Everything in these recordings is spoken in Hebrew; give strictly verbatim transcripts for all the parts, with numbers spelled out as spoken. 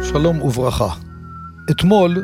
שלום וברכה. אתמול,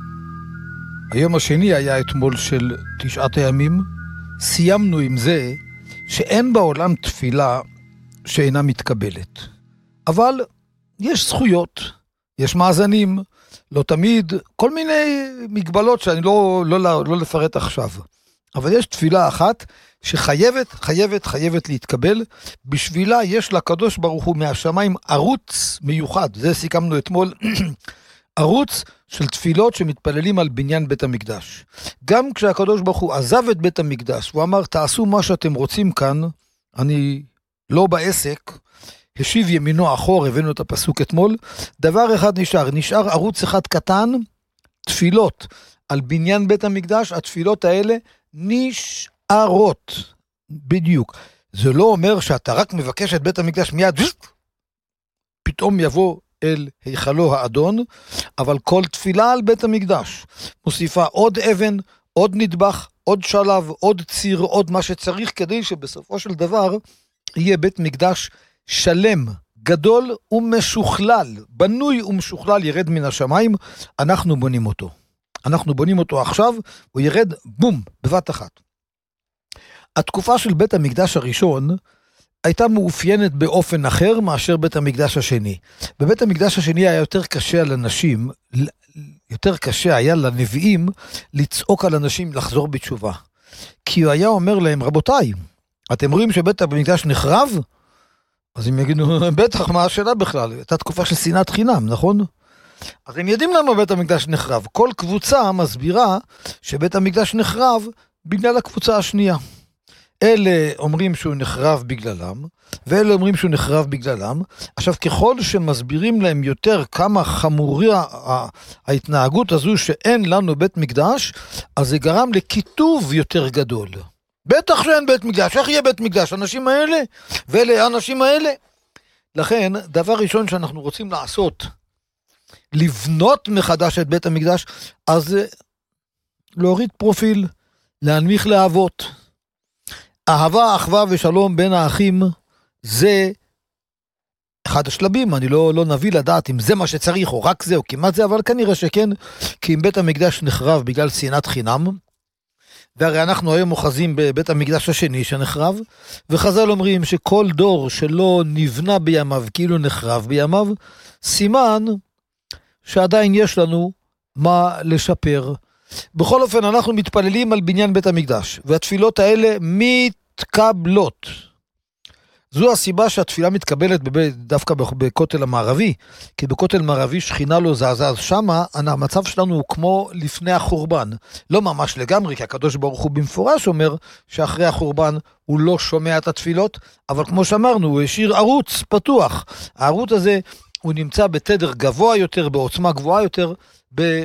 היום השני היה אתמול של תשעת הימים, סיימנו עם זה שאין בעולם תפילה שאינה מתקבלת. אבל יש זכויות, יש מאזנים, לא תמיד, כל מיני מגבלות שאני לא, לא, לא, לא לפרט עכשיו. אבל יש תפילה אחת שחייבת, חייבת, חייבת להתקבל. בשבילה יש לקדוש ברוך הוא מהשמיים ערוץ מיוחד. זה סיכמנו אתמול. ערוץ של תפילות שמתפללים על בניין בית המקדש. גם כשהקדוש ברוך הוא עזב את בית המקדש, הוא אמר, תעשו מה שאתם רוצים כאן, אני לא בעסק, השיב ימינו אחור, הבאנו את הפסוק אתמול, דבר אחד נשאר, נשאר ערוץ אחד קטן, תפילות על בניין בית המקדש, התפילות האלה נשארות, בדיוק. זה לא אומר שאתה רק מבקש את בית המקדש מיד, פתאום יבוא אל היכלו האדון, אבל כל תפילה על בית המקדש מוסיפה עוד אבן, עוד נדבך, עוד שלב, עוד ציר, עוד מה שצריך כדי שבסופו של דבר יהיה בית מקדש שלם, גדול ומשוכלל, בנוי ומשוכלל, ירד מן השמיים. אנחנו בונים אותו. אנחנו בונים אותו עכשיו, הוא ירד בום, בבת אחת. התקופה של בית המקדש הראשון הייתה מאופיינת באופן אחר מאשר בית המקדש השני. בבית המקדש השני היה יותר קשה על אנשים, יותר קשה היה לנביאים לצעוק על אנשים לחזור בתשובה. כי הוא היה אומר להם, רבותיי, אתם רואים שבית המקדש נחרב? אז הם יגידו, בטח, מה השאלה בכלל? הייתה תקופה של שנאת חינם, נכון? אז הם יודעים למה בית המקדש נחרב. כל קבוצה מסבירה שבית המקדש נחרב בגלל הקבוצה השנייה. אלה אומרים שהוא נחרב בגללם, ואלה אומרים שהוא נחרב בגללם. עכשיו, ככל שמסבירים להם יותר כמה חמורה ההתנהגות הזו שאין לנו בית מקדש, אז זה גרם לכיתוב יותר גדול. בטח שאין בית מקדש, איך יהיה בית מקדש? אנשים האלה, ואלה האנשים האלה. לכן, דבר ראשון שאנחנו רוצים לעשות, לבנות מחדש את בית המקדש, אז להוריד פרופיל, להנמיך להבות. אהבה, אחווה ושלום בין האחים, זה אחד השלבים. אני לא, לא נביא לדעת אם זה מה שצריך, או רק זה, או כמעט זה, אבל כנראה שכן, כי אם בית המקדש נחרב בגלל שנאת חינם, והרי אנחנו היום אוחזים בבית המקדש השני שנחרב, וחז"ל אומרים שכל דור שלא נבנה בימיו, כאילו נחרב בימיו, סימן שעדיין יש לנו מה לשפר. בכל אופן, אנחנו מתפללים על בניין בית המקדש, והתפילות האלה מתקבלות. זו הסיבה שהתפילה מתקבלת דווקא בכותל המערבי, כי בכותל מערבי שכינה לא זזה, אז שמה המצב שלנו הוא כמו לפני החורבן. לא ממש לגמרי, כי הקדוש ברוך הוא במפורש אומר שאחרי החורבן הוא לא שומע את התפילות, אבל כמו שאמרנו, הוא השאיר ערוץ פתוח. הערוץ הזה הוא נמצא בתדר גבוה יותר, בעוצמה גבוהה יותר, ב...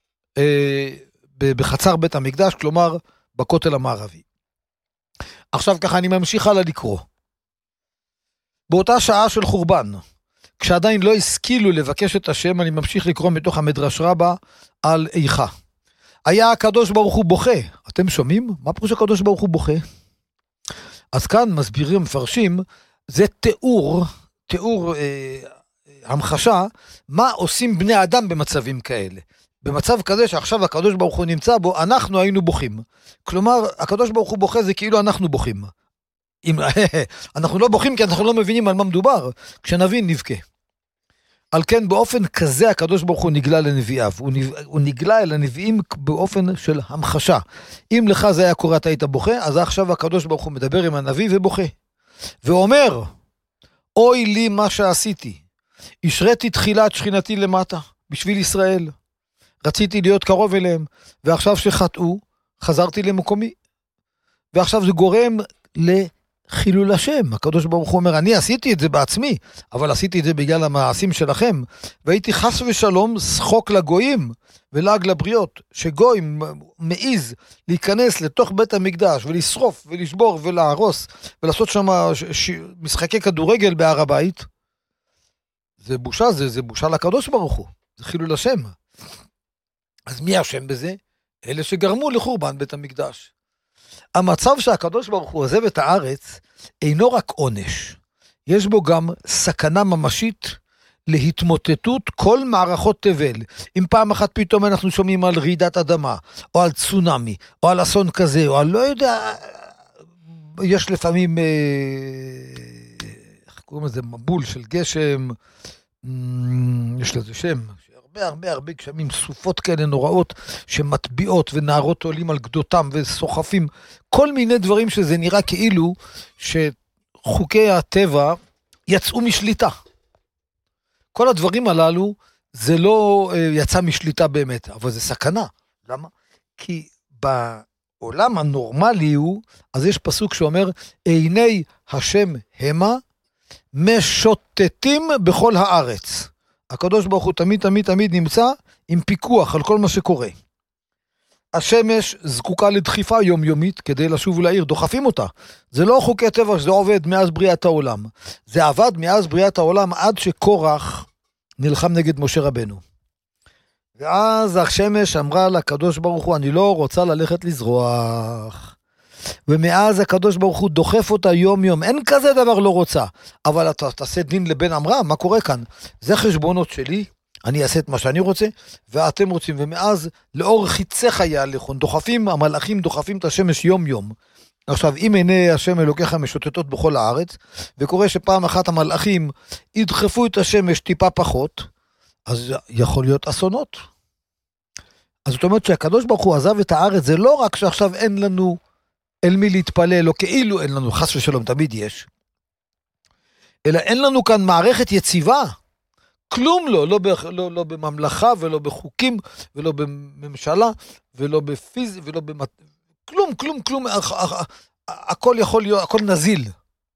בחצר בית המקדש, כלומר בכותל המערבי. עכשיו ככה אני ממשיך הלאה לקרוא. באותה שעה של חורבן, כשעדיין לא השכילו לבקש את השם, אני ממשיך לקרוא מתוך המדרש רבה על איכה. היה הקדוש ברוך הוא בוכה. אתם שומעים? מה פירוש הקדוש ברוך הוא בוכה? אז כאן מסבירים, מפרשים, זה תיאור, תיאור אה, המחשה, מה עושים בני אדם במצבים כאלה. במצב כזה שעכשיו הקדוש ברוך הוא נמצא בו, אנחנו היינו בוכים. כלומר, הקדוש ברוך הוא בוכה זה כאילו אנחנו בוכים. אם, אנחנו לא בוכים כי אנחנו לא מבינים על מה מדובר. כשנבין נבכה. על כן באופן כזה הקדוש ברוך הוא נגלה לנביאיו. הוא, נב... הוא נגלה אל הנביאים באופן של המחשה. אם לך זה היה קורה אתה היית בוכה, אז עכשיו הקדוש ברוך הוא מדבר עם הנביא ובוכה. ואומר, אוי לי מה שעשיתי. השרתי תחילת שכינתי למטה, בשביל ישראל. רציתי להיות קרוב אליהם, ועכשיו שחטאו, חזרתי למקומי. ועכשיו זה גורם לחילול השם. הקדוש ברוך הוא אומר, אני עשיתי את זה בעצמי, אבל עשיתי את זה בגלל המעשים שלכם, והייתי חס ושלום שחוק לגויים, ולעג לבריות, שגוי מעיז להיכנס לתוך בית המקדש, ולשרוף, ולשבור, ולהרוס, ולעשות שם ש... משחקי כדורגל בהר הבית. זה בושה, זה, זה בושה לקדוש ברוך הוא, זה חילול השם. אז מי אשם בזה? אלה שגרמו לחורבן בית המקדש. המצב שהקדוש ברוך הוא עוזב את הארץ אינו רק עונש, יש בו גם סכנה ממשית להתמוטטות כל מערכות תבל. אם פעם אחת פתאום אנחנו שומעים על רעידת אדמה, או על צונמי, או על אסון כזה, או על לא יודע, יש לפעמים, איך קוראים לזה, מבול של גשם, יש לזה שם, הרבה הרבה הרבה גשמים, סופות כאלה נוראות, שמטביעות ונערות עולים על גדותם וסוחפים, כל מיני דברים שזה נראה כאילו, שחוקי הטבע יצאו משליטה. כל הדברים הללו, זה לא יצא משליטה באמת, אבל זה סכנה. למה? כי בעולם הנורמלי הוא, אז יש פסוק שאומר, עיני השם המה, משוטטים בכל הארץ. הקדוש ברוך הוא תמיד תמיד תמיד נמצא עם פיקוח על כל מה שקורה. השמש זקוקה לדחיפה יומיומית כדי לשוב ולעיר, דוחפים אותה. זה לא חוקי טבע שזה עובד מאז בריאת העולם. זה עבד מאז בריאת העולם עד שקורח נלחם נגד משה רבנו. ואז השמש אמרה לקדוש ברוך הוא, אני לא רוצה ללכת לזרוח. ומאז הקדוש ברוך הוא דוחף אותה יום יום, אין כזה דבר לא רוצה. אבל אתה תעשה דין לבן אמרה, מה קורה כאן? זה חשבונות שלי, אני אעשה את מה שאני רוצה, ואתם רוצים. ומאז לאור חיצי חיי הלכון, דוחפים, המלאכים דוחפים את השמש יום יום. עכשיו, אם עיני השם אלוקיך משוטטות בכל הארץ, וקורה שפעם אחת המלאכים ידחפו את השמש טיפה פחות, אז יכול להיות אסונות. אז זאת אומרת שהקדוש ברוך הוא עזב את הארץ, זה לא רק שעכשיו אין לנו אל מי להתפלל, או כאילו אין לנו, חס ושלום, תמיד יש, אלא אין לנו כאן מערכת יציבה, כלום לא, לא, ב, לא, לא בממלכה, ולא בחוקים, ולא בממשלה, ולא בפיזי, ולא במת... כלום, כלום, כלום, הכל יכול להיות, הכל נזיל.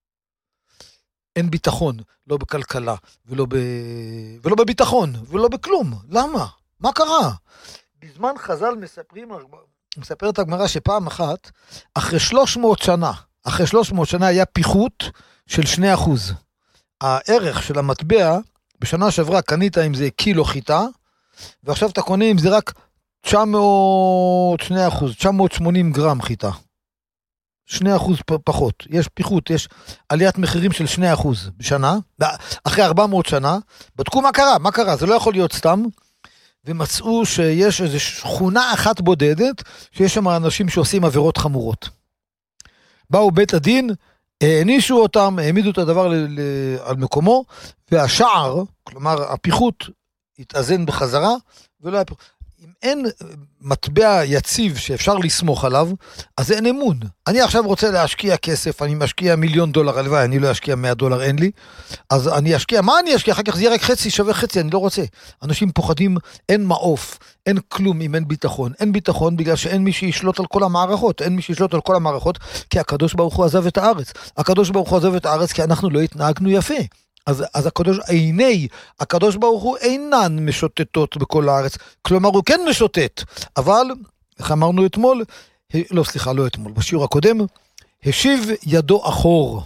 אין ביטחון, לא בכלכלה, ולא, ב... ולא בביטחון, ולא בכלום. למה? מה קרה? בזמן חז"ל מספרים, מספרת הגמרא שפעם אחת, אחרי שלוש מאות שנה, אחרי שלוש מאות שנה היה פיחות של שני אחוז. הערך של המטבע, בשנה שעברה קנית עם זה קילו חיטה, ועכשיו אתה קונה עם זה רק תשע מאות, שני אחוז, תשע מאות שמונים גרם חיטה. שני אחוז פחות. יש פיחות, יש עליית מחירים של שני אחוז בשנה, אחרי ארבע מאות שנה, בדקו מה קרה, מה קרה, זה לא יכול להיות סתם, ומצאו שיש איזו שכונה אחת בודדת, שיש שם אנשים שעושים עבירות חמורות. באו בית הדין, הענישו אותם, העמידו את הדבר ל- ל- על מקומו, והשער, כלומר הפיחות, התאזן בחזרה, ולא היה פיחות. אם אין מטבע יציב שאפשר לסמוך עליו, אז אין אמון. אני עכשיו רוצה להשקיע כסף, אני משקיע מיליון דולר, הלוואי, אני לא אשקיע מאה דולר, אין לי, אז אני אשקיע, מה אני אשקיע? אחר כך זה יהיה רק חצי, שווה חצי, אני לא רוצה. אנשים פוחדים, אין מעוף, אין כלום אם אין ביטחון. אין ביטחון בגלל שאין מי שישלוט על כל המערכות, אין מי שישלוט על כל המערכות, כי הקדוש ברוך הוא עזב את הארץ. הקדוש ברוך הוא עזב את הארץ כי אנחנו לא התנהגנו יפה. אז, אז הקדוש, עיני, הקדוש ברוך הוא אינן משוטטות בכל הארץ, כלומר הוא כן משוטט, אבל, איך אמרנו אתמול, לא סליחה, לא אתמול, בשיעור הקודם, השיב ידו אחור.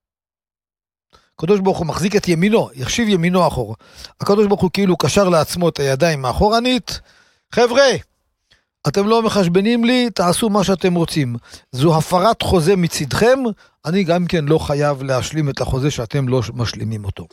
הקדוש ברוך הוא מחזיק את ימינו, ישיב ימינו אחור. הקדוש ברוך הוא כאילו קשר לעצמו את הידיים מאחורנית, חבר'ה, אתם לא מחשבנים לי, תעשו מה שאתם רוצים. זו הפרת חוזה מצדכם, אני גם כן לא חייב להשלים את החוזה שאתם לא משלימים אותו.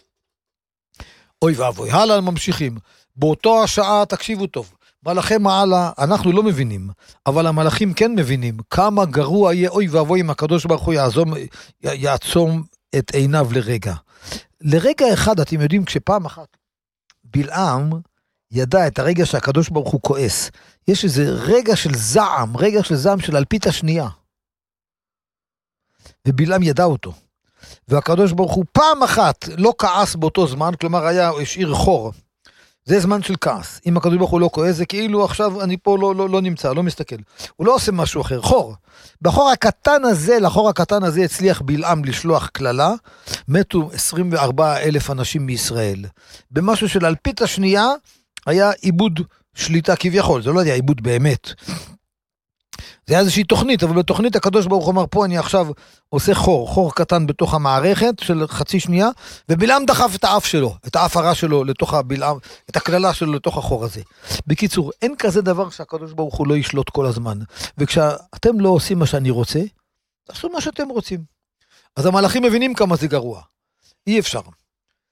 אוי ואבוי, הלאה ממשיכים. באותו השעה, תקשיבו טוב, מלאכי מעלה, אנחנו לא מבינים, אבל המלאכים כן מבינים, כמה גרוע יהיה, אוי ואבוי, אם הקדוש ברוך הוא יעזום, יעצום את עיניו לרגע. לרגע אחד, אתם יודעים, כשפעם אחת, בלעם ידע את הרגע שהקדוש ברוך הוא כועס, יש איזה רגע של זעם, רגע של זעם של אלפית השנייה. ובלעם ידע אותו. והקדוש ברוך הוא פעם אחת לא כעס באותו זמן, כלומר היה, השאיר חור. זה זמן של כעס. אם הקדוש ברוך הוא לא כועס, זה כאילו עכשיו אני פה לא, לא, לא נמצא, לא מסתכל. הוא לא עושה משהו אחר, חור. בחור הקטן הזה, לחור הקטן הזה הצליח בלעם לשלוח כללה, מתו עשרים וארבעה אלף אנשים מישראל. במשהו של אלפית השנייה, היה עיבוד שליטה כביכול, זה לא היה עיבוד באמת. זה היה איזושהי תוכנית, אבל בתוכנית הקדוש ברוך הוא אמר, פה אני עכשיו עושה חור, חור קטן בתוך המערכת של חצי שנייה, ובלעם דחף את האף שלו, את האף הרע שלו לתוך הבלעם, את הכללה שלו לתוך החור הזה. בקיצור, אין כזה דבר שהקדוש ברוך הוא לא ישלוט כל הזמן, וכשאתם לא עושים מה שאני רוצה, תעשו מה שאתם רוצים. אז המלאכים מבינים כמה זה גרוע. אי אפשר.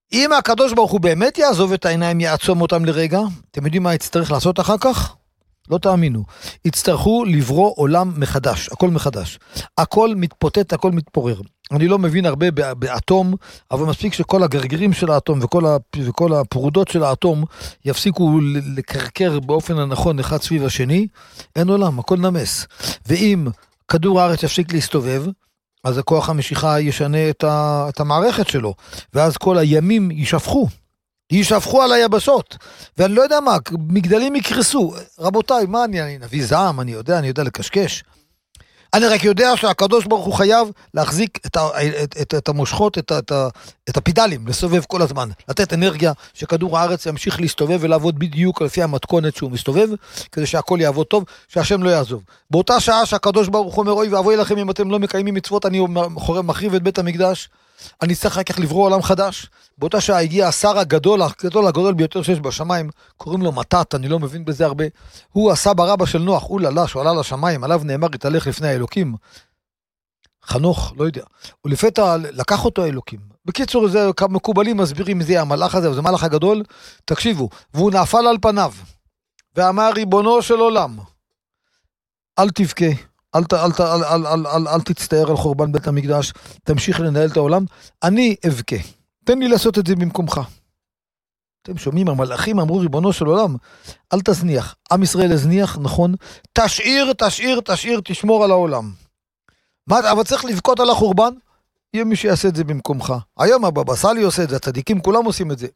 אם הקדוש ברוך הוא באמת יעזוב את העיניים, יעצום אותם לרגע, אתם יודעים מה יצטרך לעשות אחר כך? לא תאמינו. יצטרכו לברוא עולם מחדש, הכל מחדש. הכל מתפוצץ, הכל מתפורר. אני לא מבין הרבה באטום, אבל מספיק שכל הגרגירים של האטום וכל, ה, וכל הפרודות של האטום יפסיקו לקרקר באופן הנכון אחד סביב השני, אין עולם, הכל נמס. ואם כדור הארץ יפסיק להסתובב, אז הכוח המשיכה ישנה את, ה, את המערכת שלו, ואז כל הימים יישפכו. יישפכו על היבשות, ואני לא יודע מה, מגדלים יקרסו. רבותיי, מה אני, אני נביא זעם, אני יודע, אני יודע לקשקש. אני רק יודע שהקדוש ברוך הוא חייב להחזיק את, ה, את, את, את המושכות, את, את, את הפידלים, לסובב כל הזמן, לתת אנרגיה שכדור הארץ ימשיך להסתובב ולעבוד בדיוק לפי המתכונת שהוא מסתובב, כדי שהכל יעבוד טוב, שהשם לא יעזוב. באותה שעה שהקדוש ברוך הוא אומר, אוי ואבוי לכם אם אתם לא מקיימים מצוות, אני מחריב את בית המקדש, אני צריך רק לברוא עולם חדש. באותה שעה הגיע השר הגדול, הגדול הגדול ביותר שיש בשמיים, קוראים לו מתת, אני לא מבין בזה הרבה. הוא הסבא רבא של נוח, הוא ללה, שהוא עלה לשמיים, עליו נאמר, יתהלך לפני האלוקים. חנוך, לא יודע. ולפתע לקח אותו האלוקים. בקיצור, זה מקובלים מסבירים, זה המלאך הזה, זה מלאך הגדול, תקשיבו, והוא נפל על פניו, ואמר, ריבונו של עולם, אל תבכה. אל, אל, אל, אל, אל, אל, אל תצטער על חורבן בית המקדש, תמשיך לנהל את העולם, אני אבכה, תן לי לעשות את זה במקומך. אתם שומעים, המלאכים אמרו, ריבונו של עולם, אל תזניח, עם ישראל הזניח, נכון, תשאיר, תשאיר, תשאיר, תשמור על העולם. מה, אבל צריך לבכות על החורבן, יהיה מי שיעשה את זה במקומך. היום הבבא סאלי עושה את זה, הצדיקים כולם עושים את זה.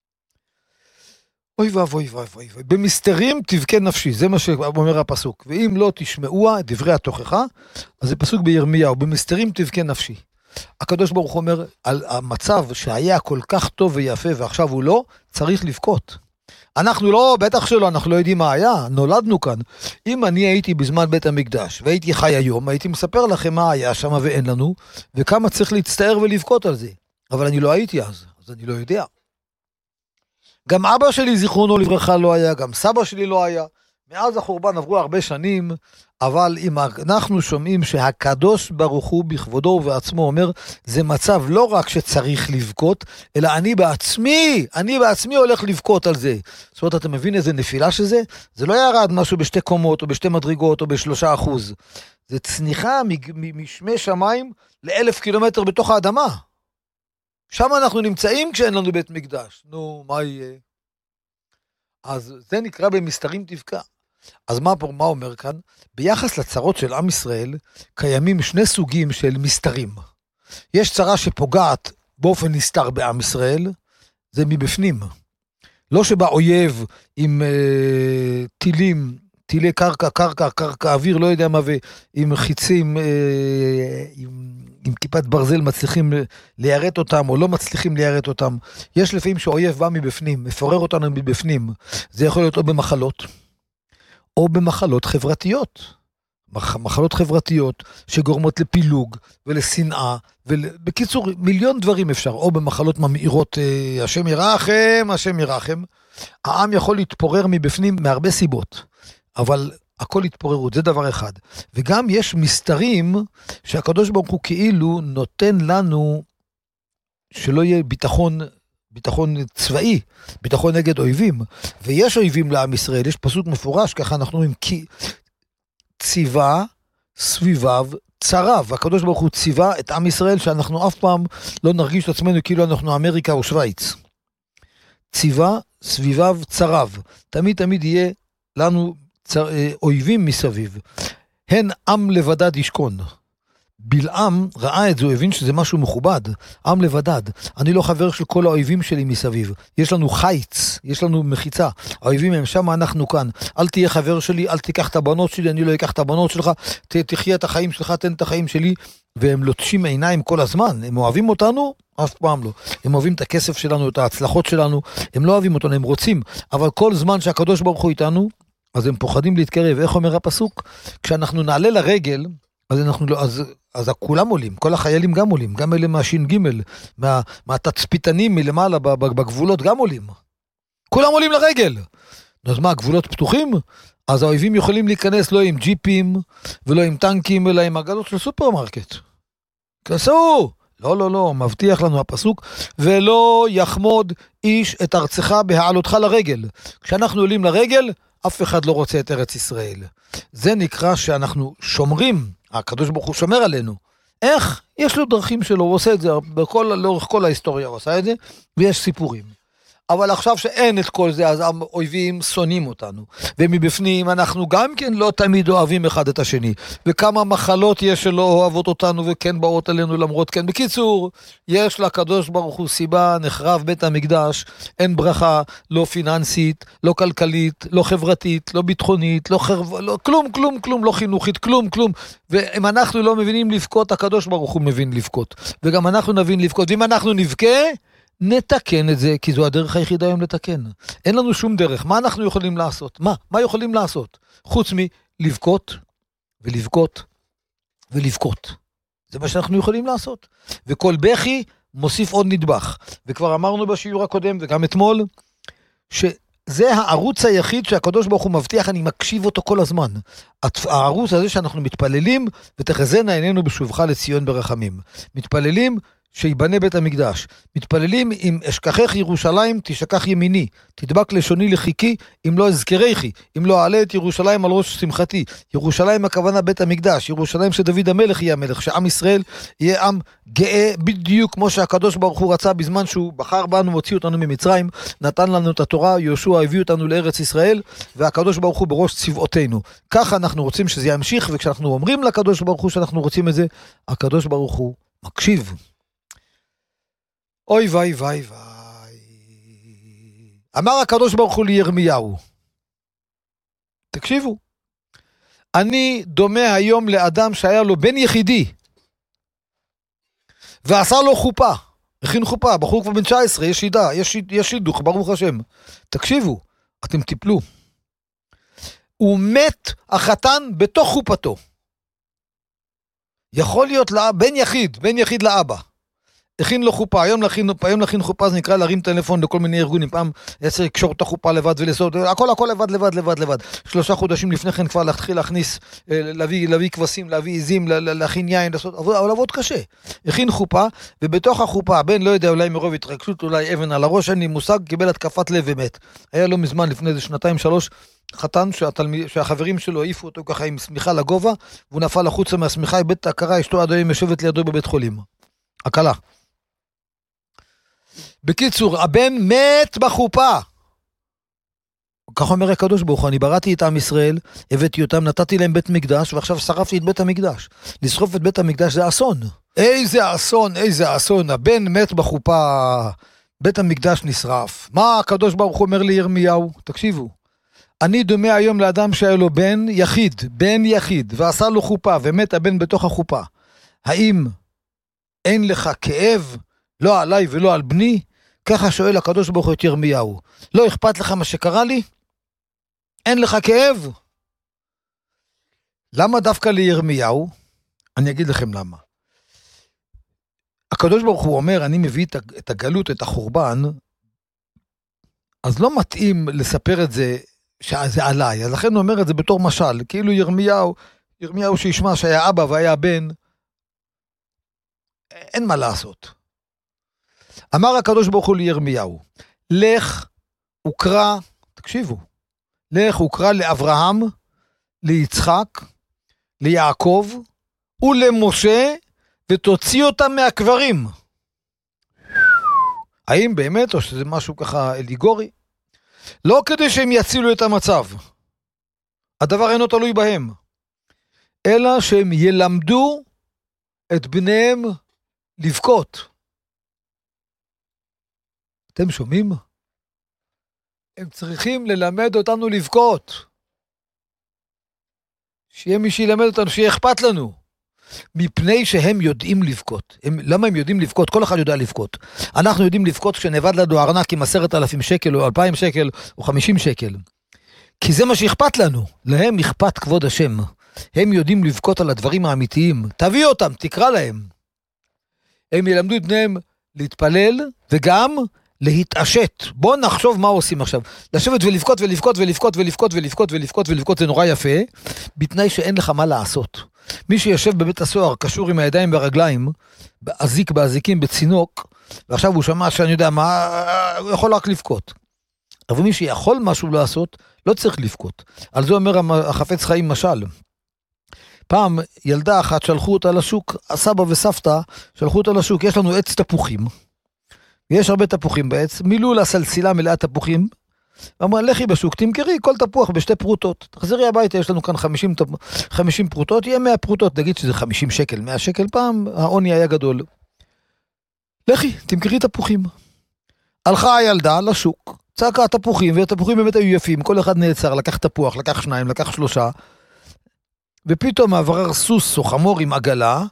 אוי ואבוי ואבוי, במסתרים תבכה נפשי, זה מה שאומר הפסוק, ואם לא תשמעוה דברי התוכחה, אז זה פסוק בירמיהו, במסתרים תבכה נפשי. הקדוש ברוך הוא אומר, על המצב שהיה כל כך טוב ויפה ועכשיו הוא לא, צריך לבכות. אנחנו לא, בטח שלא, אנחנו לא יודעים מה היה, נולדנו כאן. אם אני הייתי בזמן בית המקדש והייתי חי היום, הייתי מספר לכם מה היה שם ואין לנו, וכמה צריך להצטער ולבכות על זה. אבל אני לא הייתי אז, אז אני לא יודע. גם אבא שלי זיכרונו לברכה לא היה, גם סבא שלי לא היה. מאז החורבן עברו הרבה שנים, אבל אם אנחנו שומעים שהקדוש ברוך הוא בכבודו ובעצמו אומר, זה מצב לא רק שצריך לבכות, אלא אני בעצמי, אני בעצמי הולך לבכות על זה. זאת אומרת, אתה מבין איזה נפילה שזה? זה לא ירד משהו בשתי קומות, או בשתי מדרגות, או בשלושה אחוז. זה צניחה משמי שמיים לאלף קילומטר בתוך האדמה. שם אנחנו נמצאים כשאין לנו בית מקדש. נו, מה יהיה? אז זה נקרא במסתרים תבכה. אז מה, מה אומר כאן? ביחס לצרות של עם ישראל, קיימים שני סוגים של מסתרים. יש צרה שפוגעת באופן נסתר בעם ישראל, זה מבפנים. לא שבא אויב עם אה, טילים, טילי קרקע, קרקע, קרקע, אוויר, לא יודע מה, ועם חיצים, אה, עם, עם כיפת ברזל מצליחים ליירט אותם, או לא מצליחים ליירט אותם. יש לפעמים שאויב בא מבפנים, מפורר אותנו מבפנים. זה יכול להיות או במחלות, או במחלות חברתיות. מחלות חברתיות שגורמות לפילוג ולשנאה, ובקיצור מיליון דברים אפשר, או במחלות ממאירות, אה, השם ירחם, השם ירחם. העם יכול להתפורר מבפנים מהרבה סיבות, אבל הכל התפוררות, זה דבר אחד. וגם יש מסתרים שהקדוש ברוך הוא כאילו נותן לנו שלא יהיה ביטחון, ביטחון צבאי, ביטחון נגד אויבים. ויש אויבים לעם ישראל, יש פסוק מפורש, ככה אנחנו אומרים, כי ציווה סביביו צריו. והקדוש ברוך הוא ציווה את עם ישראל שאנחנו אף פעם לא נרגיש את עצמנו כאילו אנחנו אמריקה או שוויץ. ציווה סביביו צריו. תמיד תמיד יהיה לנו צר, אויבים מסביב. הן עם לבדד ישכון. בלעם ראה את זה, הוא הבין שזה משהו מכובד. עם לבדד. אני לא חבר של כל האויבים שלי מסביב. יש לנו חיץ, יש לנו מחיצה. האויבים הם שם, אנחנו כאן. אל תהיה חבר שלי, אל תיקח את הבנות שלי, אני לא אקח את הבנות שלך. ת, תחיה את החיים שלך, תן את החיים שלי. והם לוטשים עיניים כל הזמן. הם אוהבים אותנו? אף פעם לא. הם אוהבים את הכסף שלנו, את ההצלחות שלנו. הם לא אוהבים אותנו, הם רוצים. אבל כל זמן שהקדוש ברוך הוא איתנו, אז הם פוחדים להתקרב. איך אומר הפסוק? כשאנחנו נעלה לרגל, אז אנחנו לא, אז, אז כולם עולים, כל החיילים גם עולים, גם אלה מהשין גימל, מה, מהתצפיתנים מלמעלה בגבולות גם עולים. כולם עולים לרגל. אז מה, הגבולות פתוחים? אז האויבים יכולים להיכנס לא עם ג'יפים, ולא עם טנקים, אלא עם עגלות של סופרמרקט. כנסו, לא, לא, לא, מבטיח לנו הפסוק, ולא יחמוד איש את ארצך בהעלותך לרגל. כשאנחנו עולים לרגל, אף אחד לא רוצה את ארץ ישראל. זה נקרא שאנחנו שומרים, הקדוש ברוך הוא שומר עלינו. איך? יש לו דרכים שלו, הוא עושה את זה, בכל, לאורך כל ההיסטוריה הוא עושה את זה, ויש סיפורים. אבל עכשיו שאין את כל זה, אז האויבים שונאים אותנו. ומבפנים אנחנו גם כן לא תמיד אוהבים אחד את השני. וכמה מחלות יש שלא אוהבות אותנו וכן באות עלינו למרות כן. בקיצור, יש לקדוש ברוך הוא סיבה, נחרב בית המקדש, אין ברכה, לא פיננסית, לא כלכלית, לא חברתית, לא ביטחונית, לא חרב... לא, כלום, כלום, כלום, לא חינוכית, כלום, כלום. ואם אנחנו לא מבינים לבכות, הקדוש ברוך הוא מבין לבכות. וגם אנחנו נבין לבכות. ואם אנחנו נבכה, נתקן את זה, כי זו הדרך היחידה היום לתקן. אין לנו שום דרך. מה אנחנו יכולים לעשות? מה? מה יכולים לעשות? חוץ מלבכות ולבכות ולבכות. זה מה שאנחנו יכולים לעשות. וכל בכי מוסיף עוד נדבך. וכבר אמרנו בשיעור הקודם וגם אתמול, שזה הערוץ היחיד שהקדוש ברוך הוא מבטיח, אני מקשיב אותו כל הזמן. הערוץ הזה שאנחנו מתפללים, ותחזינה עינינו בשובך לציון ברחמים. מתפללים, שיבנה בית המקדש. מתפללים אם אשכחך ירושלים תשכח ימיני, תדבק לשוני לחיקי אם לא אזכריכי, אם לא אעלה את ירושלים על ראש שמחתי. ירושלים הכוונה בית המקדש, ירושלים שדוד המלך יהיה המלך, שעם ישראל יהיה עם גאה בדיוק כמו שהקדוש ברוך הוא רצה בזמן שהוא בחר בנו, הוציא אותנו ממצרים, נתן לנו את התורה, יהושע הביא אותנו לארץ ישראל, והקדוש ברוך הוא בראש צבאותינו. ככה אנחנו רוצים שזה ימשיך, וכשאנחנו אומרים לקדוש ברוך הוא שאנחנו רוצים את זה, הקדוש ברוך הוא מקשיב. אוי וואי וואי וואי. אמר הקדוש ברוך הוא לירמיהו, תקשיבו, אני דומה היום לאדם שהיה לו בן יחידי, ועשה לו חופה, הכין חופה, בחור כבר בן תשע עשרה, יש שידה, יש, יש שידוך, ברוך השם. תקשיבו, אתם תיפלו. הוא מת החתן בתוך חופתו. יכול להיות לה, בן יחיד, בן יחיד לאבא. הכין לו חופה, היום להכין, היום להכין חופה זה נקרא להרים טלפון לכל מיני ארגונים, פעם יצר לקשור את החופה לבד ולסוד, הכל הכל לבד לבד לבד לבד. שלושה חודשים לפני כן כבר להתחיל להכניס, להביא, להביא כבשים, להביא עזים, להכין יין, לעשות, אבל עבוד קשה. הכין חופה, ובתוך החופה, הבן לא יודע, אולי מרוב התרגשות, אולי אבן על הראש, אין לי מושג, קיבל התקפת לב ומת. היה לו מזמן, לפני איזה שנתיים שלוש, חתן שהתלמיד, שהחברים שלו העיפו אותו ככה עם סמיכה לגובה, והוא נפל החוצה מהסמיכה, איבד את ההכרה, אשתו עד היום יושבת לידו בבית חולים. הקלה. בקיצור, הבן מת בחופה. כך אומר הקדוש ברוך הוא, אני בראתי את עם ישראל, הבאתי אותם, נתתי להם בית מקדש, ועכשיו שרפתי את בית המקדש. לשרוף את בית המקדש זה אסון. איזה אסון, איזה אסון. הבן מת בחופה, בית המקדש נשרף. מה הקדוש ברוך הוא אומר לירמיהו? תקשיבו. אני דומה היום לאדם שהיה לו בן יחיד, בן יחיד, ועשה לו חופה, ומת הבן בתוך החופה. האם אין לך כאב, לא עליי ולא על בני? ככה שואל הקדוש ברוך הוא את ירמיהו. לא אכפת לך מה שקרה לי? אין לך כאב? למה דווקא לירמיהו? אני אגיד לכם למה. הקדוש ברוך הוא אומר, אני מביא את הגלות, את החורבן, אז לא מתאים לספר את זה שזה עליי. אז לכן הוא אומר את זה בתור משל, כאילו ירמיהו, ירמיהו שישמע שהיה אבא והיה בן, אין מה לעשות. אמר הקדוש ברוך הוא לירמיהו, לך וקרא, תקשיבו, לך וקרא לאברהם, ליצחק, ליעקב ולמשה, ותוציא אותם מהקברים. האם באמת, או שזה משהו ככה אליגורי? לא כדי שהם יצילו את המצב. הדבר אינו תלוי בהם. אלא שהם ילמדו את בניהם לבכות. אתם שומעים? הם צריכים ללמד אותנו לבכות. שיהיה מי שילמד אותנו, שיהיה אכפת לנו. מפני שהם יודעים לבכות. הם, למה הם יודעים לבכות? כל אחד יודע לבכות. אנחנו יודעים לבכות כשנאבד לנו ארנק עם עשרת אלפים שקל, או אלפיים שקל, או חמישים שקל. כי זה מה שאכפת לנו. להם אכפת כבוד השם. הם יודעים לבכות על הדברים האמיתיים. תביא אותם, תקרא להם. הם ילמדו את בניהם להתפלל, וגם להתעשת. בואו נחשוב מה עושים עכשיו. לשבת ולבכות ולבכות ולבכות ולבכות ולבכות ולבכות ולבכות, זה נורא יפה, בתנאי שאין לך מה לעשות. מי שיושב בבית הסוהר, קשור עם הידיים והרגליים, באזיק, באזיקים, בצינוק, ועכשיו הוא שמע שאני יודע מה, הוא יכול רק לבכות. אבל מי שיכול משהו לעשות, לא צריך לבכות. על זה אומר החפץ חיים משל. פעם ילדה אחת שלחו אותה לשוק, הסבא וסבתא שלחו אותה לשוק, יש לנו עץ תפוחים, יש הרבה תפוחים בעץ, מילאו לה סלסילה מלאה תפוחים, ואמרה, לכי בשוק, תמכרי כל תפוח בשתי פרוטות, תחזרי הביתה, יש לנו כאן חמישים, חמישים פרוטות, יהיה מאה פרוטות, נגיד שזה חמישים שקל, מאה שקל, פעם העוני היה גדול. לכי, תמכרי תפוחים. הלכה הילדה לשוק, צעקה תפוחים, והתפוחים באמת היו יפים, כל אחד נעצר, לקח תפוח, לקח שניים, לקח שלושה, ופתאום עבר סוס או חמור עם עגלה,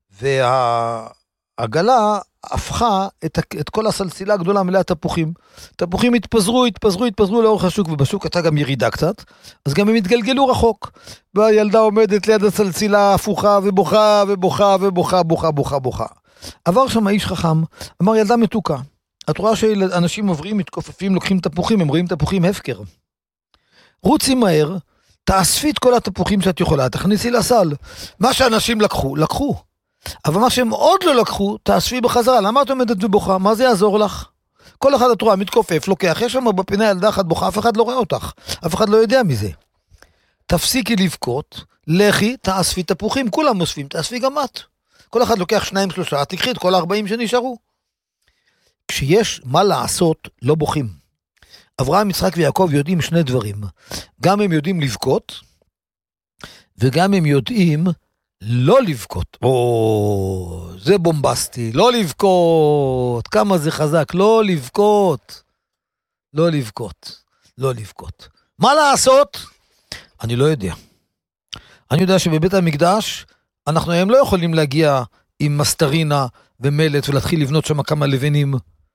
והעגלה הפכה את, את כל הסלסילה הגדולה מלאה תפוחים. תפוחים התפזרו, התפזרו, התפזרו לאורך השוק, ובשוק הייתה גם ירידה קצת, אז גם הם התגלגלו רחוק. והילדה עומדת ליד הסלסילה הפוכה, ובוכה, ובוכה, ובוכה, בוכה, בוכה, בוכה. עבר שם האיש חכם, אמר, ילדה מתוקה, את רואה שאנשים עוברים, מתכופפים, לוקחים תפוחים, הם רואים תפוחים הפקר. רוצי מהר, תאספי את כל התפוחים שאת יכולה, תכניסי לסל. מה שאנשים לקחו, לקחו. אבל מה שהם עוד לא לקחו, תאספי בחזרה. למה את עומדת ובוכה? מה זה יעזור לך? כל אחד את רואה, מתכופף, לוקח. יש שם בפינה ילדה אחת בוכה, אף אחד לא רואה אותך. אף אחד לא יודע מזה. תפסיקי לבכות, לכי, תאספי תפוחים. כולם אוספים, תאספי גם את. כל אחד לוקח שניים, שלושה, תקחי את כל הארבעים שנשארו. כשיש מה לעשות, לא בוכים. אברהם, יצחק ויעקב יודעים שני דברים. גם הם יודעים לבכות, וגם הם יודעים לא לבכות. או, זה בומבסטי, לא לבכות. כמה זה חזק, לא לבכות. לא לבכות, לא לבכות. מה לעשות? אני לא יודע. אני יודע שבבית המקדש, אנחנו היום לא יכולים להגיע עם מסטרינה ומלט, ולהתחיל לבנות שם כמה לבנים.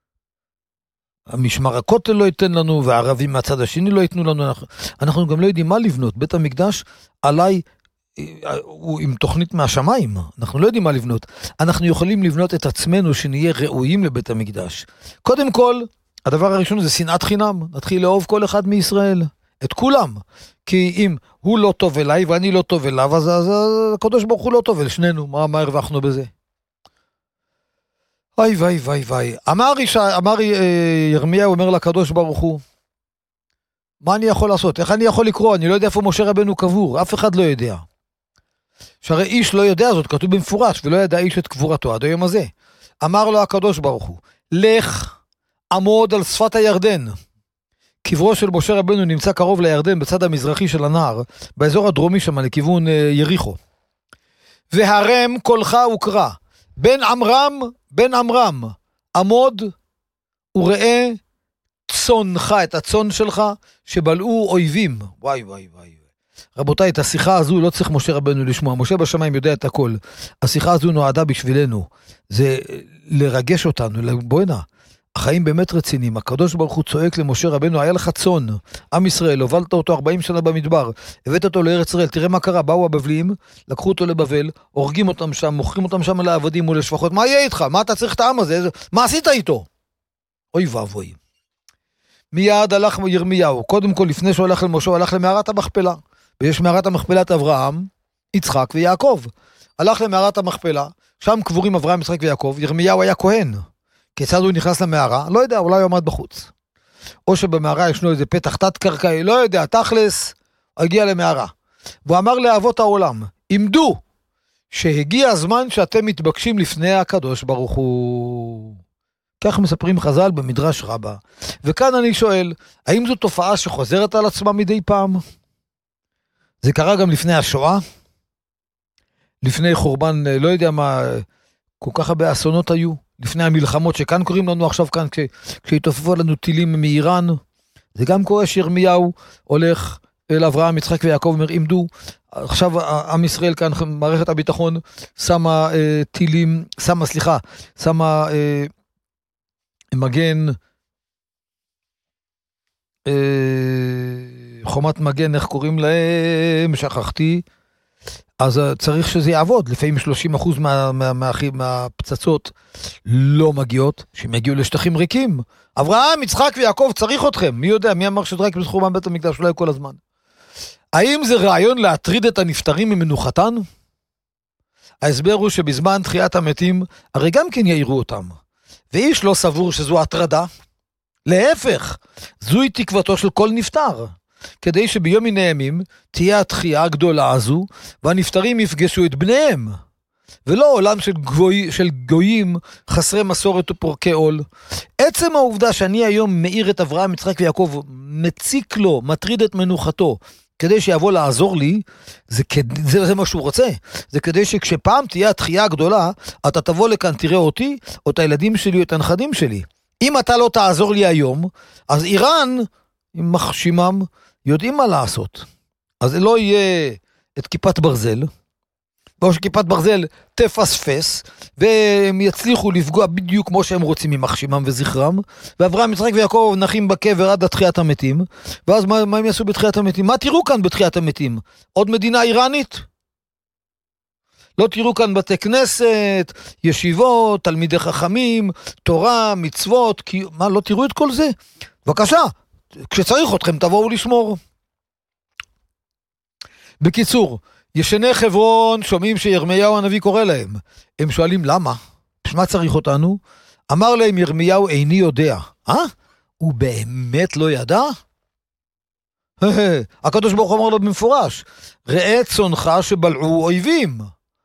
המשמר הכותל לא ייתן לנו, והערבים מהצד השני לא ייתנו לנו. אנחנו, אנחנו גם לא יודעים מה לבנות. בית המקדש עליי, הוא עם תוכנית מהשמיים. אנחנו לא יודעים מה לבנות. אנחנו יכולים לבנות את עצמנו שנהיה ראויים לבית המקדש. קודם כל, הדבר הראשון זה שנאת חינם. נתחיל לאהוב כל אחד מישראל. את כולם. כי אם הוא לא טוב אליי ואני לא טוב אליו, אז, אז, אז הקדוש ברוך הוא לא טוב אל שנינו. מה, מה הרווחנו בזה? וואי וואי וואי וואי. אמר, אמר ירמיהו, אומר לקדוש ברוך הוא, מה אני יכול לעשות? איך אני יכול לקרוא? אני לא יודע איפה משה רבנו קבור, אף אחד לא יודע. שהרי איש לא יודע זאת, כתוב במפורש, ולא ידע איש את קבורתו עד היום הזה. אמר לו הקדוש ברוך הוא, לך עמוד על שפת הירדן. קברו של משה רבנו נמצא קרוב לירדן, בצד המזרחי של הנהר, באזור הדרומי שם, לכיוון יריחו. והרם קולך וקרא, בן עמרם, בן עמרם, עמוד וראה צונך, את הצון שלך, שבלעו אויבים. וואי וואי וואי. רבותיי, את השיחה הזו לא צריך משה רבנו לשמוע. משה בשמיים יודע את הכל. השיחה הזו נועדה בשבילנו. זה לרגש אותנו. בואי נע. החיים באמת רציניים. הקדוש ברוך הוא צועק למשה רבנו, היה לך צון. עם ישראל, הובלת אותו ארבעים שנה במדבר. הבאת אותו לארץ ישראל. תראה מה קרה. באו הבבלים, לקחו אותו לבבל, הורגים אותם שם, מוכרים אותם שם לעבדים ולשפחות. מה יהיה איתך? מה אתה צריך את העם הזה? מה עשית איתו? אוי ואבוי. מיד הלך ירמיהו. קודם כל, לפני שהוא הלך למשה, הוא הלך למערת המכפלה. ויש מערת המכפלת אברהם, יצחק ויעקב. הלך למערת המכפלה, שם קבורים אברהם, יצחק ויעקב. ירמיהו היה כהן. כיצד הוא נכנס למערה? לא יודע, אולי הוא עמד בחוץ. או שבמערה ישנו איזה פתח תת-קרקעי, לא יודע, תכלס, הגיע למערה. והוא אמר לאבות העולם, עמדו, שהגיע הזמן שאתם מתבקשים לפני הקדוש ברוך הוא. כך מספרים חז"ל במדרש רבה. וכאן אני שואל, האם זו תופעה שחוזרת על עצמה מדי פעם? זה קרה גם לפני השואה? לפני חורבן, לא יודע מה, כל כך הרבה אסונות היו? לפני המלחמות שכאן קוראים לנו עכשיו כאן, כש, כשהתעופפו לנו טילים מאיראן, זה גם קורה שירמיהו הולך אל אברהם, יצחק ויעקב, אומר, עמדו, עכשיו עם ישראל כאן, מערכת הביטחון, שמה אה, טילים, שמה, סליחה, שמה אה, מגן, אה, חומת מגן, איך קוראים להם, שכחתי, אז צריך שזה יעבוד, לפעמים שלושים אחוז מה, מה, מה, מהפצצות לא מגיעות, שהם יגיעו לשטחים ריקים. אברהם, יצחק ויעקב צריך אתכם, מי יודע, מי אמר שזה רק בזכורבן בית המקדש, אולי כל הזמן. האם זה רעיון להטריד את הנפטרים ממנוחתן? ההסבר הוא שבזמן תחיית המתים, הרי גם כן יעירו אותם. ואיש לא סבור שזו הטרדה. להפך, זוהי תקוותו של כל נפטר. כדי שביום מן הימים תהיה התחייה הגדולה הזו, והנפטרים יפגשו את בניהם. ולא עולם של, גוי, של גויים חסרי מסורת ופורקי עול. עצם העובדה שאני היום מאיר את אברהם, יצחק ויעקב, מציק לו, מטריד את מנוחתו, כדי שיבוא לעזור לי, זה, זה, זה מה שהוא רוצה. זה כדי שכשפעם תהיה התחייה הגדולה, אתה תבוא לכאן, תראה אותי, או את הילדים שלי, או את הנכדים שלי. אם אתה לא תעזור לי היום, אז איראן, עם מחשימם, יודעים מה לעשות. אז זה לא יהיה את כיפת ברזל, או שכיפת ברזל תפספס, והם יצליחו לפגוע בדיוק כמו שהם רוצים ממחשימם וזכרם, ואברהם, יצחק ויעקב נחים בקבר עד התחיית המתים, ואז מה, מה הם יעשו בתחיית המתים? מה תראו כאן בתחיית המתים? עוד מדינה איראנית? לא תראו כאן בתי כנסת, ישיבות, תלמידי חכמים, תורה, מצוות, כי... מה, לא תראו את כל זה? בבקשה, כשצריך אתכם תבואו לשמור. בקיצור, ישני חברון שומעים שירמיהו הנביא קורא להם. הם שואלים למה? מה צריך אותנו? אמר להם ירמיהו איני יודע. אה? הוא באמת לא ידע? הקדוש ברוך הוא אמר לו במפורש, ראה צונך שבלעו אויבים.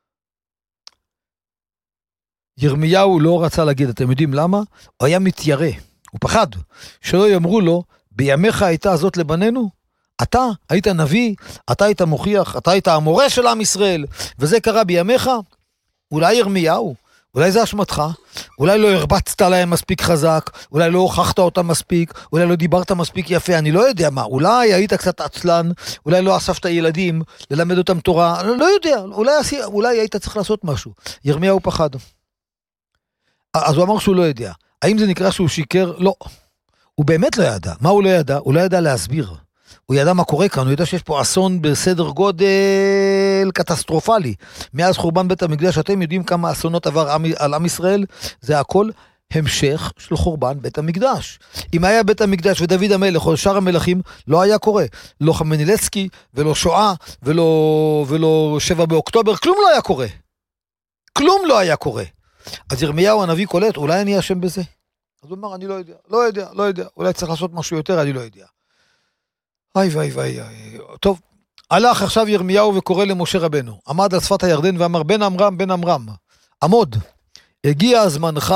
ירמיהו לא רצה להגיד, אתם יודעים למה? הוא היה מתיירא, הוא פחד, שלא יאמרו לו, בימיך הייתה הזאת לבנינו? אתה היית נביא, אתה היית מוכיח, אתה היית המורה של עם ישראל, וזה קרה בימיך? אולי ירמיהו, אולי זה אשמתך, אולי לא הרבצת להם מספיק חזק, אולי לא הוכחת אותם מספיק, אולי לא דיברת מספיק יפה, אני לא יודע מה, אולי היית קצת עצלן, אולי לא אספת ילדים, ללמד אותם תורה, אני לא יודע, אולי, אולי היית צריך לעשות משהו. ירמיהו פחד. אז הוא אמר שהוא לא יודע. האם זה נקרא שהוא שיקר? לא. הוא באמת לא ידע. מה הוא לא ידע? הוא לא ידע להסביר. הוא ידע מה קורה כאן, הוא ידע שיש פה אסון בסדר גודל קטסטרופלי. מאז חורבן בית המקדש, אתם יודעים כמה אסונות עבר על עם ישראל? זה הכל המשך של חורבן בית המקדש. אם היה בית המקדש ודוד המלך או שאר המלכים, לא היה קורה. לא חמנילצקי ולא שואה ולא, ולא שבע באוקטובר, כלום לא היה קורה. כלום לא היה קורה. אז ירמיהו הנביא קולט, אולי אני אשם בזה? אז הוא אמר, אני לא יודע, לא יודע, לא יודע, אולי צריך לעשות משהו יותר, אני לא יודע. איי ואי ואי, טוב, הלך עכשיו ירמיהו וקורא למשה רבנו, עמד על שפת הירדן ואמר, בן אמרם, בן אמרם, עמוד, הגיע זמנך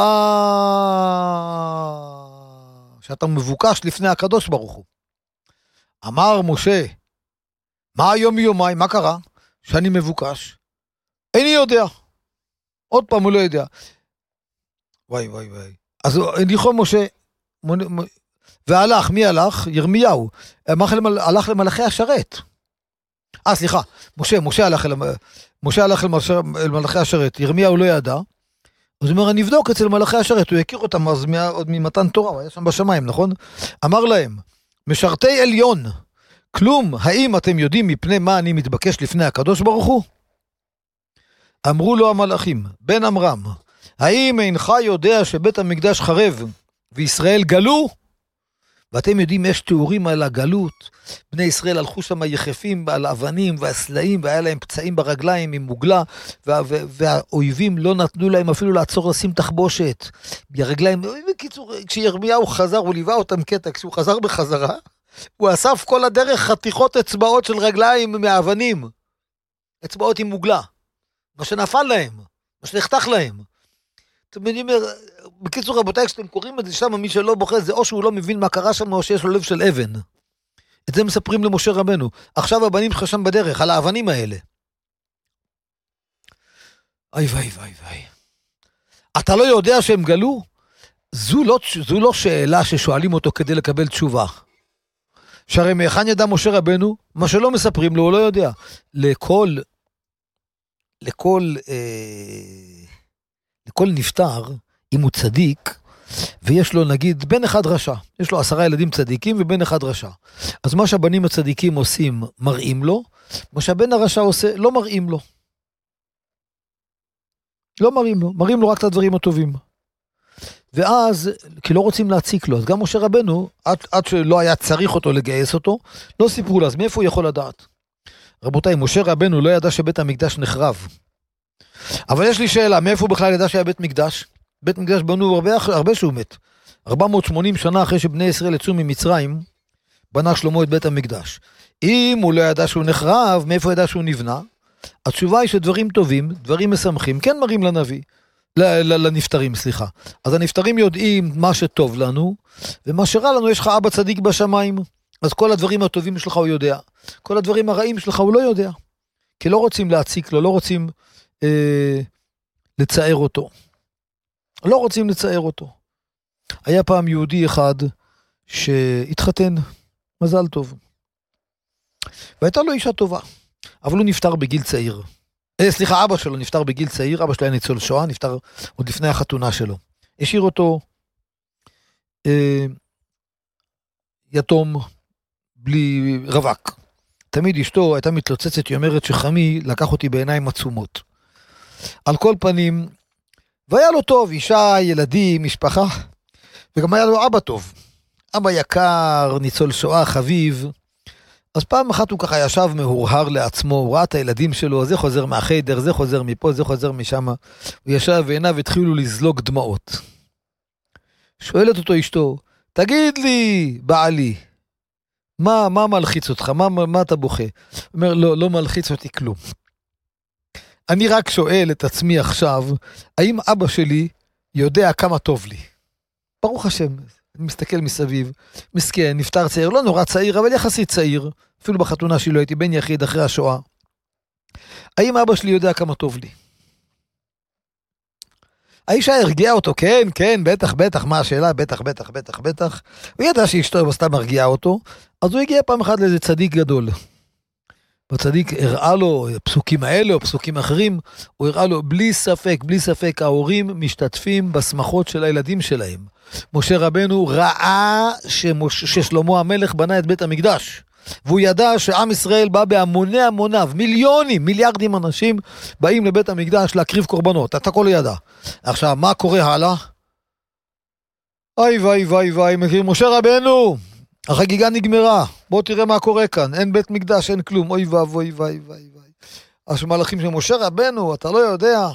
שאתה מבוקש לפני הקדוש ברוך הוא. אמר משה, מה היום מיומיים, מה קרה? שאני מבוקש? איני יודע. עוד פעם הוא לא יודע. וואי וואי וואי. אז הניחו משה, והלך, מי הלך? ירמיהו. הלך למלאכי השרת. אה, סליחה, משה, משה הלך, משה הלך אל מלאכי השרת. ירמיהו לא ידע. אז הוא אומר, אני אבדוק אצל מלאכי השרת. הוא הכיר אותם אז עוד ממתן תורה, הוא היה שם בשמיים, נכון? אמר להם, משרתי עליון, כלום, האם אתם יודעים מפני מה אני מתבקש לפני הקדוש ברוך הוא? אמרו לו המלאכים, בן אמרם, האם אינך יודע שבית המקדש חרב וישראל גלו? ואתם יודעים, יש תיאורים על הגלות, בני ישראל הלכו שם יחפים על אבנים והסלעים, והיה להם פצעים ברגליים עם מוגלה, וה- והאויבים לא נתנו להם אפילו לעצור לשים תחבושת. ברגליים, בקיצור, כשירמיהו חזר, הוא ליווה אותם קטע, כשהוא חזר בחזרה, הוא אסף כל הדרך חתיכות אצבעות של רגליים מהאבנים, אצבעות עם מוגלה. מה שנפל להם, מה שנחתך להם. אתם יודעים, בקיצור רבותיי, כשאתם קוראים את זה שם, מי שלא בוחר, זה או שהוא לא מבין מה קרה שם, או שיש לו לב של אבן. את זה מספרים למשה רבנו. עכשיו הבנים שלך שם בדרך, על האבנים האלה. איי ואי ואי ואי. אתה לא יודע שהם גלו? זו לא, זו לא שאלה ששואלים אותו כדי לקבל תשובה. שהרי מהיכן ידע משה רבנו? מה שלא מספרים לו, הוא לא יודע. לכל... לכל, אה, לכל נפטר, אם הוא צדיק, ויש לו נגיד בן אחד רשע, יש לו עשרה ילדים צדיקים ובן אחד רשע. אז מה שהבנים הצדיקים עושים, מראים לו, מה שהבן הרשע עושה, לא מראים לו. לא מראים לו, מראים לו רק את הדברים הטובים. ואז, כי לא רוצים להציק לו, אז גם משה רבנו, עד, עד שלא היה צריך אותו לגייס אותו, לא סיפרו לו, אז מאיפה הוא יכול לדעת? רבותיי, משה רבנו לא ידע שבית המקדש נחרב. אבל יש לי שאלה, מאיפה בכלל ידע שהיה בית מקדש? בית מקדש בנו הרבה, הרבה שהוא מת. ארבע מאות ושמונים שנה אחרי שבני ישראל יצאו ממצרים, בנה שלמה את בית המקדש. אם הוא לא ידע שהוא נחרב, מאיפה ידע שהוא נבנה? התשובה היא שדברים טובים, דברים משמחים, כן מראים לנביא, לנפטרים, סליחה. אז הנפטרים יודעים מה שטוב לנו, ומה שרע לנו, יש לך אבא צדיק בשמיים, אז כל הדברים הטובים שלך הוא יודע. כל הדברים הרעים שלך הוא לא יודע. כי לא רוצים להציק לו, לא רוצים אה, לצער אותו. לא רוצים לצער אותו. היה פעם יהודי אחד שהתחתן, מזל טוב. והייתה לו אישה טובה, אבל הוא נפטר בגיל צעיר. אה, סליחה, אבא שלו נפטר בגיל צעיר, אבא שלו היה ניצול שואה, נפטר עוד לפני החתונה שלו. השאיר אותו אה, יתום בלי רווק. תמיד אשתו הייתה מתלוצצת, היא אומרת שחמי לקח אותי בעיניים עצומות. על כל פנים, והיה לו טוב, אישה, ילדים, משפחה, וגם היה לו אבא טוב. אבא יקר, ניצול שואה, חביב. אז פעם אחת הוא ככה ישב מהורהר לעצמו, הוא ראה את הילדים שלו, זה חוזר מהחדר, זה חוזר מפה, זה חוזר משם. הוא ישב ועיניו התחילו לזלוג דמעות. שואלת אותו אשתו, תגיד לי, בעלי, מה, מה מלחיץ אותך? מה, מה אתה בוכה? הוא אומר, לא, לא מלחיץ אותי כלום. אני רק שואל את עצמי עכשיו, האם אבא שלי יודע כמה טוב לי? ברוך השם, אני מסתכל מסביב, מסכן, נפטר צעיר, לא נורא צעיר, אבל יחסית צעיר, אפילו בחתונה שלי, הייתי בן יחיד אחרי השואה. האם אבא שלי יודע כמה טוב לי? האישה הרגיעה אותו, כן, כן, בטח, בטח, מה השאלה? בטח, בטח, בטח, בטח. הוא ידע שאשתו סתם הרגיעה אותו, אז הוא הגיע פעם אחת לאיזה צדיק גדול. והצדיק הראה לו, פסוקים האלה או פסוקים אחרים, הוא הראה לו, בלי ספק, בלי ספק, ההורים משתתפים בשמחות של הילדים שלהם. משה רבנו ראה שמש, ששלמה המלך בנה את בית המקדש. והוא ידע שעם ישראל בא בהמוני המוניו, מיליונים, מיליארדים אנשים באים לבית המקדש להקריב קורבנות. אתה כל ידע. עכשיו, מה קורה הלאה? איי ואי ואי ואי, מכיר משה רבנו, החגיגה נגמרה, בוא תראה מה קורה כאן, אין בית מקדש, אין כלום, אוי ואבוי ואי ואי ואי. אז מלאכים של משה רבנו, אתה לא יודע.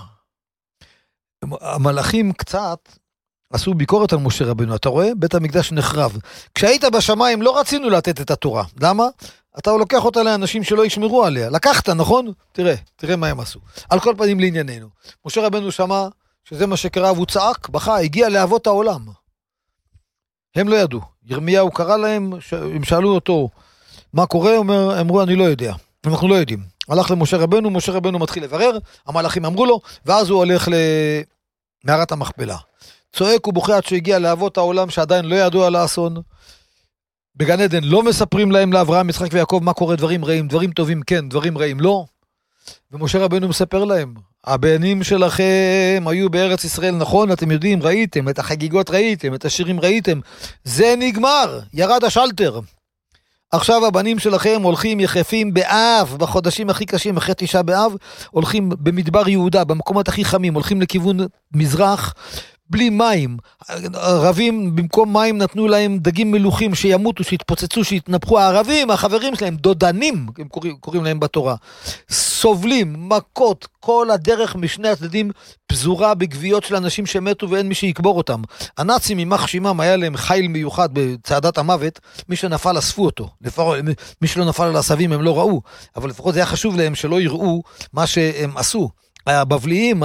המלאכים קצת עשו ביקורת על משה רבנו, אתה רואה? בית המקדש נחרב. כשהיית בשמיים לא רצינו לתת את התורה, למה? אתה לוקח אותה לאנשים שלא ישמרו עליה, לקחת, נכון? תראה, תראה מה הם עשו. על כל פנים לענייננו. משה רבנו שמע שזה מה שקרה, והוא צעק, בכה, הגיע לאבות העולם. הם לא ידעו. ירמיהו קרא להם, הם שאלו אותו, מה קורה? אומר, אמרו, אני לא יודע. אנחנו לא יודעים. הלך למשה רבנו, משה רבנו מתחיל לברר, המלאכים אמרו לו, ואז הוא הולך למערת המכפלה. צועק ובוכה עד שהגיע לאבות העולם שעדיין לא ידעו על האסון. בגן עדן לא מספרים להם לאברהם, יצחק ויעקב מה קורה, דברים רעים, דברים טובים כן, דברים רעים לא. ומשה רבנו מספר להם, הבנים שלכם היו בארץ ישראל, נכון? אתם יודעים, ראיתם, את החגיגות ראיתם, את השירים ראיתם. זה נגמר, ירד השלטר. עכשיו הבנים שלכם הולכים יחפים באב, בחודשים הכי קשים, אחרי תשעה באב, הולכים במדבר יהודה, במקומות הכי חמים, הולכים לכיוון מזרח, בלי מים. ערבים במקום מים נתנו להם דגים מלוכים שימותו, שיתפוצצו, שיתנפחו. הערבים, החברים שלהם, דודנים, הם קוראים, קוראים להם בתורה, סובלים, מכות, כל הדרך משני הצדדים פזורה בגוויות של אנשים שמתו ואין מי שיקבור אותם. הנאצים ממח שימם היה להם חיל מיוחד בצעדת המוות, מי שנפל אספו אותו. לפחות, מי שלא נפל על הסבים הם לא ראו, אבל לפחות זה היה חשוב להם שלא יראו מה שהם עשו. הבבליים,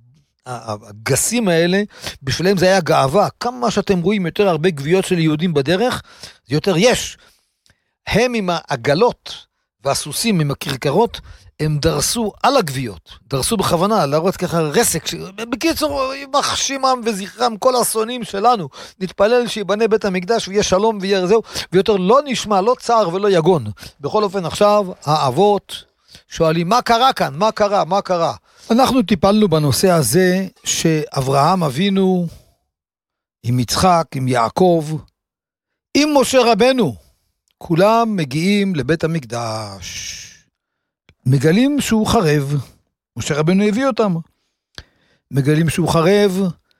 הגסים האלה, בשבילם זה היה גאווה. כמה שאתם רואים יותר הרבה גוויות של יהודים בדרך, זה יותר יש. הם עם העגלות והסוסים עם הכרכרות, הם דרסו על הגוויות, דרסו בכוונה, להראות ככה רסק, ש... בקיצור, יימח שמם וזכרם כל האסונים שלנו, נתפלל שיבנה בית המקדש ויהיה שלום ויהיה זהו, ויותר לא נשמע, לא צער ולא יגון. בכל אופן עכשיו, האבות שואלים, מה קרה כאן? מה קרה? מה קרה? אנחנו טיפלנו בנושא הזה שאברהם אבינו עם יצחק, עם יעקב, עם משה רבנו, כולם מגיעים לבית המקדש. מגלים שהוא חרב, משה רבנו הביא אותם. מגלים שהוא חרב,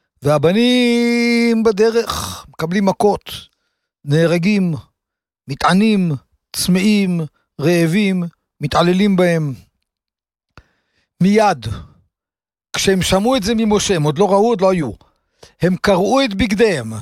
והבנים בדרך מקבלים מכות, נהרגים, מתענים, צמאים, רעבים, מתעללים בהם. מיד כשהם שמעו את זה ממשה, הם עוד לא ראו, עוד לא היו. הם קראו את בגדיהם.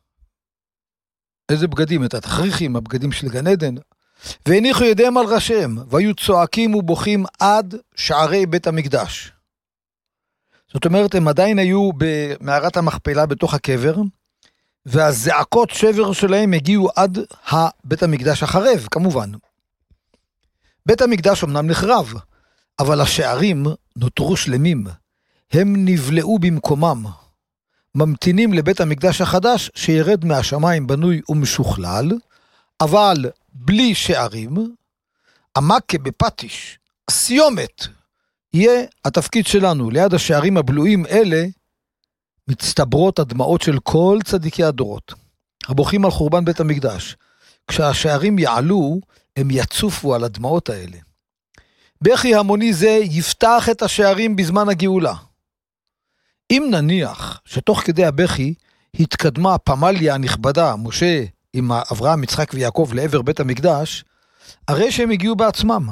איזה בגדים? את התכריכים, הבגדים של גן עדן. והניחו ידיהם על ראשיהם, והיו צועקים ובוכים עד שערי בית המקדש. זאת אומרת, הם עדיין היו במערת המכפלה בתוך הקבר, והזעקות שבר שלהם הגיעו עד בית המקדש החרב, כמובן. בית המקדש אמנם נחרב, אבל השערים נותרו שלמים. הם נבלעו במקומם. ממתינים לבית המקדש החדש שירד מהשמיים בנוי ומשוכלל, אבל בלי שערים, עמקה בפטיש, סיומת, יהיה התפקיד שלנו. ליד השערים הבלועים אלה, מצטברות הדמעות של כל צדיקי הדורות, הבוכים על חורבן בית המקדש. כשהשערים יעלו, הם יצופו על הדמעות האלה. בכי המוני זה יפתח את השערים בזמן הגאולה. אם נניח שתוך כדי הבכי התקדמה פמליה הנכבדה, משה עם אברהם, יצחק ויעקב לעבר בית המקדש, הרי שהם הגיעו בעצמם.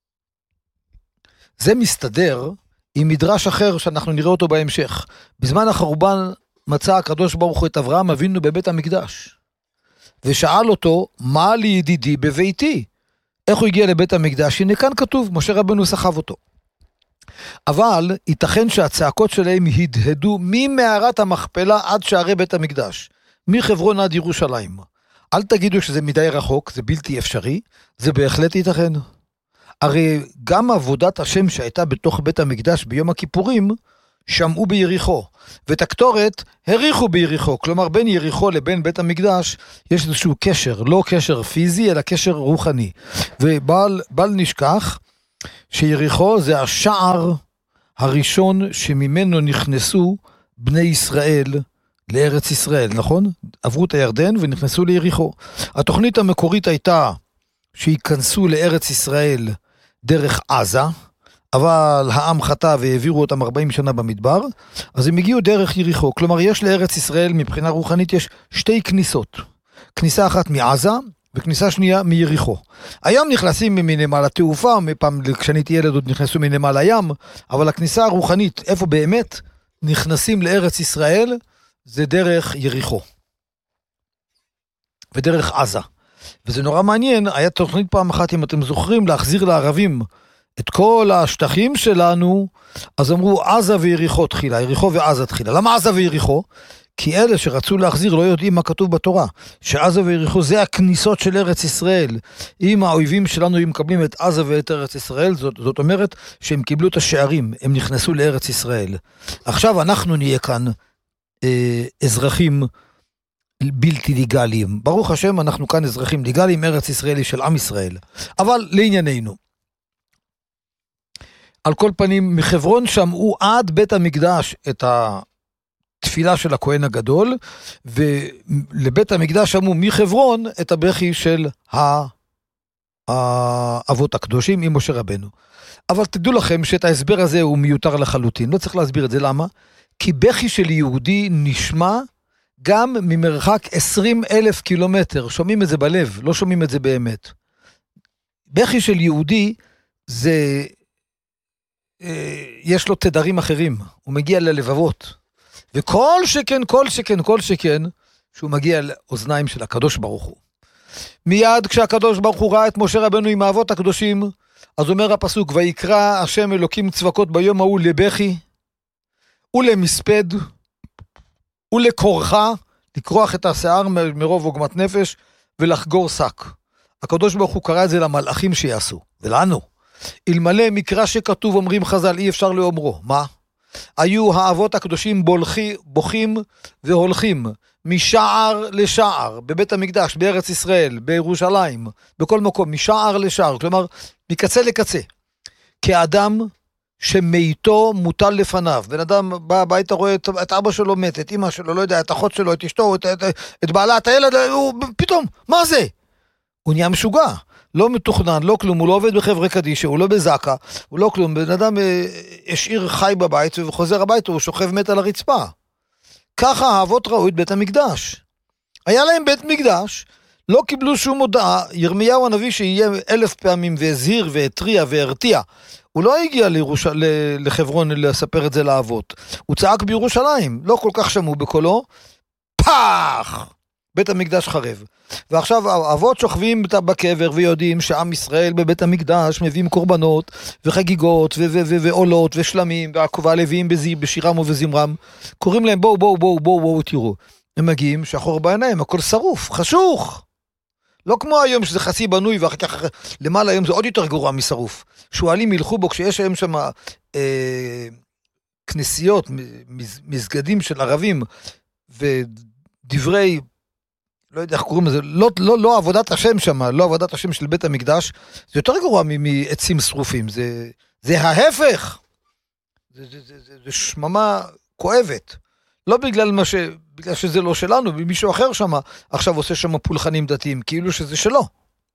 זה מסתדר עם מדרש אחר שאנחנו נראה אותו בהמשך. בזמן החורבן מצא הקדוש ברוך הוא את אברהם אבינו בבית המקדש, ושאל אותו, מה לידידי בביתי? איך הוא הגיע לבית המקדש? הנה כאן כתוב, משה רבנו סחב אותו. אבל ייתכן שהצעקות שלהם הדהדו ממערת המכפלה עד שערי בית המקדש, מחברון עד ירושלים. אל תגידו שזה מדי רחוק, זה בלתי אפשרי, זה בהחלט ייתכן. הרי גם עבודת השם שהייתה בתוך בית המקדש ביום הכיפורים, שמעו ביריחו, ואת הקטורת הריחו ביריחו, כלומר בין יריחו לבין בית המקדש יש איזשהו קשר, לא קשר פיזי אלא קשר רוחני. ובל בל נשכח שיריחו זה השער הראשון שממנו נכנסו בני ישראל לארץ ישראל, נכון? עברו את הירדן ונכנסו ליריחו. התוכנית המקורית הייתה שיכנסו לארץ ישראל דרך עזה, אבל העם חטא והעבירו אותם ארבעים שנה במדבר, אז הם הגיעו דרך יריחו. כלומר, יש לארץ ישראל מבחינה רוחנית יש שתי כניסות. כניסה אחת מעזה וכניסה שנייה מיריחו. היום נכנסים מנמל התעופה, מפעם כשאני ילד עוד נכנסו מנמל הים, אבל הכניסה הרוחנית, איפה באמת נכנסים לארץ ישראל, זה דרך יריחו. ודרך עזה. וזה נורא מעניין, היה תוכנית פעם אחת, אם אתם זוכרים, להחזיר לערבים את כל השטחים שלנו, אז אמרו עזה ויריחו תחילה, יריחו ועזה תחילה. למה עזה ויריחו? כי אלה שרצו להחזיר לא יודעים מה כתוב בתורה, שעזה ויריחו זה הכניסות של ארץ ישראל. אם האויבים שלנו הם מקבלים את עזה ואת ארץ ישראל, זאת, זאת אומרת שהם קיבלו את השערים, הם נכנסו לארץ ישראל. עכשיו אנחנו נהיה כאן אה, אזרחים בלתי ליגליים. ברוך השם, אנחנו כאן אזרחים ליגליים, ארץ ישראל היא של עם ישראל. אבל לענייננו. על כל פנים, מחברון שמעו עד בית המקדש את התפילה של הכהן הגדול, ולבית המקדש שמעו מחברון את הבכי של האבות הקדושים עם משה רבנו. אבל תדעו לכם שאת ההסבר הזה הוא מיותר לחלוטין. לא צריך להסביר את זה. למה? כי בכי של יהודי נשמע גם ממרחק עשרים אלף קילומטר. שומעים את זה בלב, לא שומעים את זה באמת. בכי של יהודי זה, יש לו תדרים אחרים, הוא מגיע ללבבות. וכל שכן, כל שכן, כל שכן, שהוא מגיע לאוזניים של הקדוש ברוך הוא. מיד כשהקדוש ברוך הוא ראה את משה רבנו עם האבות הקדושים, אז אומר הפסוק, ויקרא השם אלוקים צבקות ביום ההוא לבכי, ולמספד, ולקורחה, לקרוח את השיער מרוב עוגמת נפש, ולחגור שק. הקדוש ברוך הוא קרא את זה למלאכים שיעשו, ולנו. אלמלא מקרא שכתוב אומרים חז"ל, אי אפשר לאומרו. מה? היו האבות הקדושים בולחי, בוכים והולכים, משער לשער, בבית המקדש, בארץ ישראל, בירושלים, בכל מקום, משער לשער, כלומר, מקצה לקצה. כאדם שמיתו מוטל לפניו. בן אדם בא הביתה, רואה את, את אבא שלו מת, את אמא שלו, לא יודע, את אחות שלו, את אשתו, את, את, את בעלה, את הילד, הוא פתאום, מה זה? הוא נהיה משוגע. לא מתוכנן, לא כלום, הוא לא עובד בחברה קדישה, הוא לא בזקה, הוא לא כלום, בן אדם השאיר חי בבית וחוזר הביתה, הוא שוכב מת על הרצפה. ככה האבות ראו את בית המקדש. היה להם בית מקדש, לא קיבלו שום הודעה, ירמיהו הנביא שיהיה אלף פעמים והזהיר והתריע והרתיע, הוא לא הגיע לירוש... לחברון לספר את זה לאבות. הוא צעק בירושלים, לא כל כך שמעו בקולו, פח! בית המקדש חרב. ועכשיו האבות שוכבים בקבר ויודעים שעם ישראל בבית המקדש מביאים קורבנות וחגיגות ו- ו- ו- ועולות ושלמים והלוויים בשירם ובזמרם. קוראים להם בואו בואו בואו בואו בואו תראו. הם מגיעים שחור בעיניים, הכל שרוף, חשוך. לא כמו היום שזה חצי בנוי ואחר כך למעלה היום זה עוד יותר גרוע משרוף. שואלים ילכו בו כשיש היום שם אה, כנסיות, מז, מסגדים של ערבים ודברי לא יודע איך קוראים לזה, לא, לא, לא עבודת השם שם, לא עבודת השם של בית המקדש, זה יותר גרוע מעצים שרופים, זה, זה ההפך, זה, זה, זה, זה, זה שממה כואבת, לא בגלל, מה ש, בגלל שזה לא שלנו, מישהו אחר שם עכשיו עושה שם פולחנים דתיים, כאילו שזה שלו.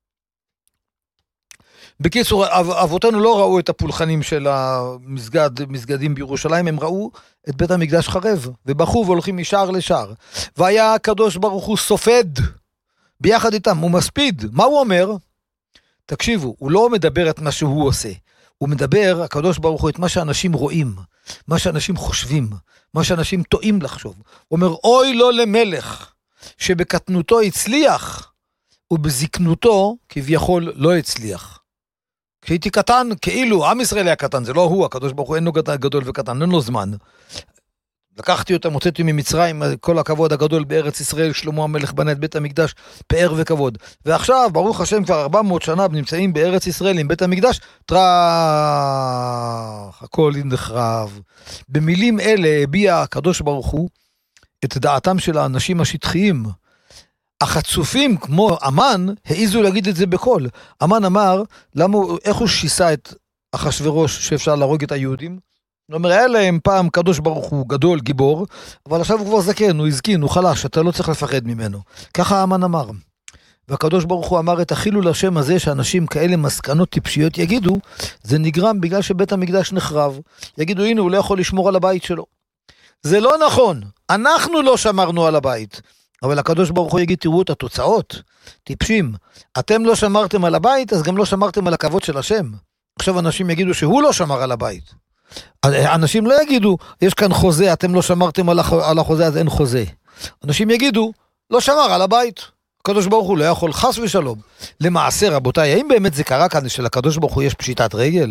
בקיצור, אבותינו לא ראו את הפולחנים של המסגד, מסגדים בירושלים, הם ראו את בית המקדש חרב, ובחו והולכים משער לשער. והיה הקדוש ברוך הוא סופד, ביחד איתם, הוא מספיד. מה הוא אומר? תקשיבו, הוא לא מדבר את מה שהוא עושה. הוא מדבר, הקדוש ברוך הוא, את מה שאנשים רואים, מה שאנשים חושבים, מה שאנשים טועים לחשוב. הוא אומר, אוי לו למלך, שבקטנותו הצליח, ובזקנותו כביכול לא הצליח. כשהייתי קטן, כאילו, עם ישראל היה קטן, זה לא הוא, הקדוש ברוך הוא אין לו גדול וקטן, אין לו זמן. לקחתי אותם, הוצאתי ממצרים, כל הכבוד הגדול בארץ ישראל, שלמה המלך בנה את בית המקדש, פאר וכבוד. ועכשיו, ברוך השם, כבר ארבע מאות שנה נמצאים בארץ ישראל עם בית המקדש, טרח, הכל נחרב. במילים אלה הביע הקדוש ברוך הוא את דעתם של האנשים השטחיים, החצופים כמו אמן העיזו להגיד את זה בקול. אמן אמר, למה, איך הוא שיסה את אחשוורוש שאפשר להרוג את היהודים? הוא אומר, היה להם פעם קדוש ברוך הוא גדול, גיבור, אבל עכשיו הוא כבר זקן, הוא הזקין, הוא חלש, אתה לא צריך לפחד ממנו. ככה אמן אמר. והקדוש ברוך הוא אמר את החילול השם הזה שאנשים כאלה מסקנות טיפשיות יגידו, זה נגרם בגלל שבית המקדש נחרב. יגידו, הנה הוא לא יכול לשמור על הבית שלו. זה לא נכון, אנחנו לא שמרנו על הבית. אבל הקדוש ברוך הוא יגיד, תראו את התוצאות, טיפשים, אתם לא שמרתם על הבית, אז גם לא שמרתם על הכבוד של השם. עכשיו אנשים יגידו שהוא לא שמר על הבית. אנשים לא יגידו, יש כאן חוזה, אתם לא שמרתם על החוזה, אז אין חוזה. אנשים יגידו, לא שמר על הבית. הקדוש ברוך הוא לא יכול, חס ושלום. למעשה, רבותיי, האם באמת זה קרה כאן שלקדוש ברוך הוא יש פשיטת רגל?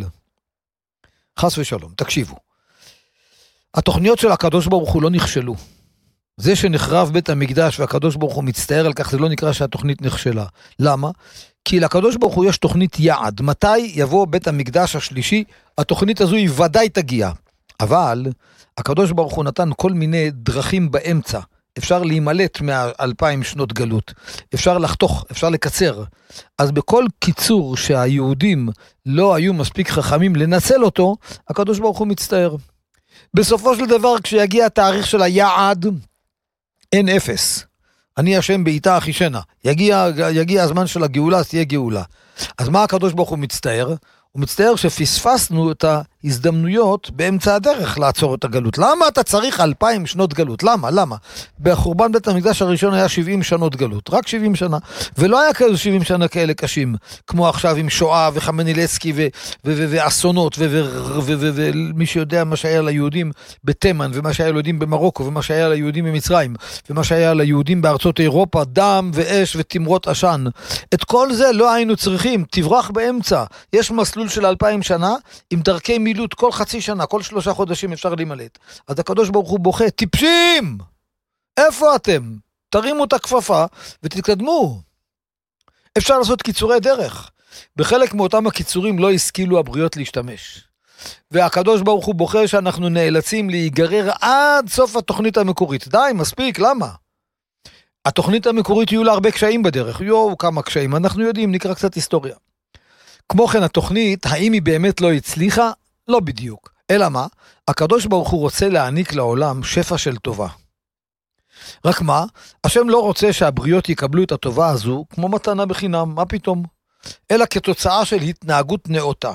חס ושלום, תקשיבו. התוכניות של הקדוש ברוך הוא לא נכשלו. זה שנחרב בית המקדש והקדוש ברוך הוא מצטער על כך, זה לא נקרא שהתוכנית נכשלה. למה? כי לקדוש ברוך הוא יש תוכנית יעד. מתי יבוא בית המקדש השלישי? התוכנית הזו היא ודאי תגיע. אבל הקדוש ברוך הוא נתן כל מיני דרכים באמצע. אפשר להימלט מאלפיים שנות גלות. אפשר לחתוך, אפשר לקצר. אז בכל קיצור שהיהודים לא היו מספיק חכמים לנצל אותו, הקדוש ברוך הוא מצטער. בסופו של דבר, כשיגיע התאריך של היעד, אין אפס. אני השם בעיתה אחישנה. יגיע, יגיע הזמן של הגאולה, אז תהיה גאולה. אז מה הקדוש ברוך הוא מצטער? הוא מצטער שפספסנו את ההזדמנויות באמצע הדרך לעצור את הגלות. למה אתה צריך אלפיים שנות גלות? למה? למה? בחורבן בית המקדש הראשון היה שבעים שנות גלות. רק שבעים שנה. ולא היה כאלה שבעים שנה כאלה קשים. כמו עכשיו עם שואה וחמנילסקי ואסונות ומי שיודע מה שהיה ליהודים בתימן ומה שהיה ליהודים במרוקו ומה שהיה ליהודים במצרים ומה שהיה ליהודים בארצות אירופה, דם ואש ותמרות עשן. את כל זה לא היינו צריכים. תברח באמצע. יש מסלול של אלפיים שנה, עם דרכי מילוט כל חצי שנה, כל שלושה חודשים אפשר להימלט. אז הקדוש ברוך הוא בוכה, טיפשים! איפה אתם? תרימו את הכפפה ותתקדמו. אפשר לעשות קיצורי דרך. בחלק מאותם הקיצורים לא השכילו הבריות להשתמש. והקדוש ברוך הוא בוכה שאנחנו נאלצים להיגרר עד סוף התוכנית המקורית. די, מספיק, למה? התוכנית המקורית יהיו לה הרבה קשיים בדרך. יואו, כמה קשיים. אנחנו יודעים, נקרא קצת היסטוריה. כמו כן התוכנית, האם היא באמת לא הצליחה? לא בדיוק. אלא מה? הקדוש ברוך הוא רוצה להעניק לעולם שפע של טובה. רק מה? השם לא רוצה שהבריות יקבלו את הטובה הזו כמו מתנה בחינם, מה פתאום? אלא כתוצאה של התנהגות נאותה.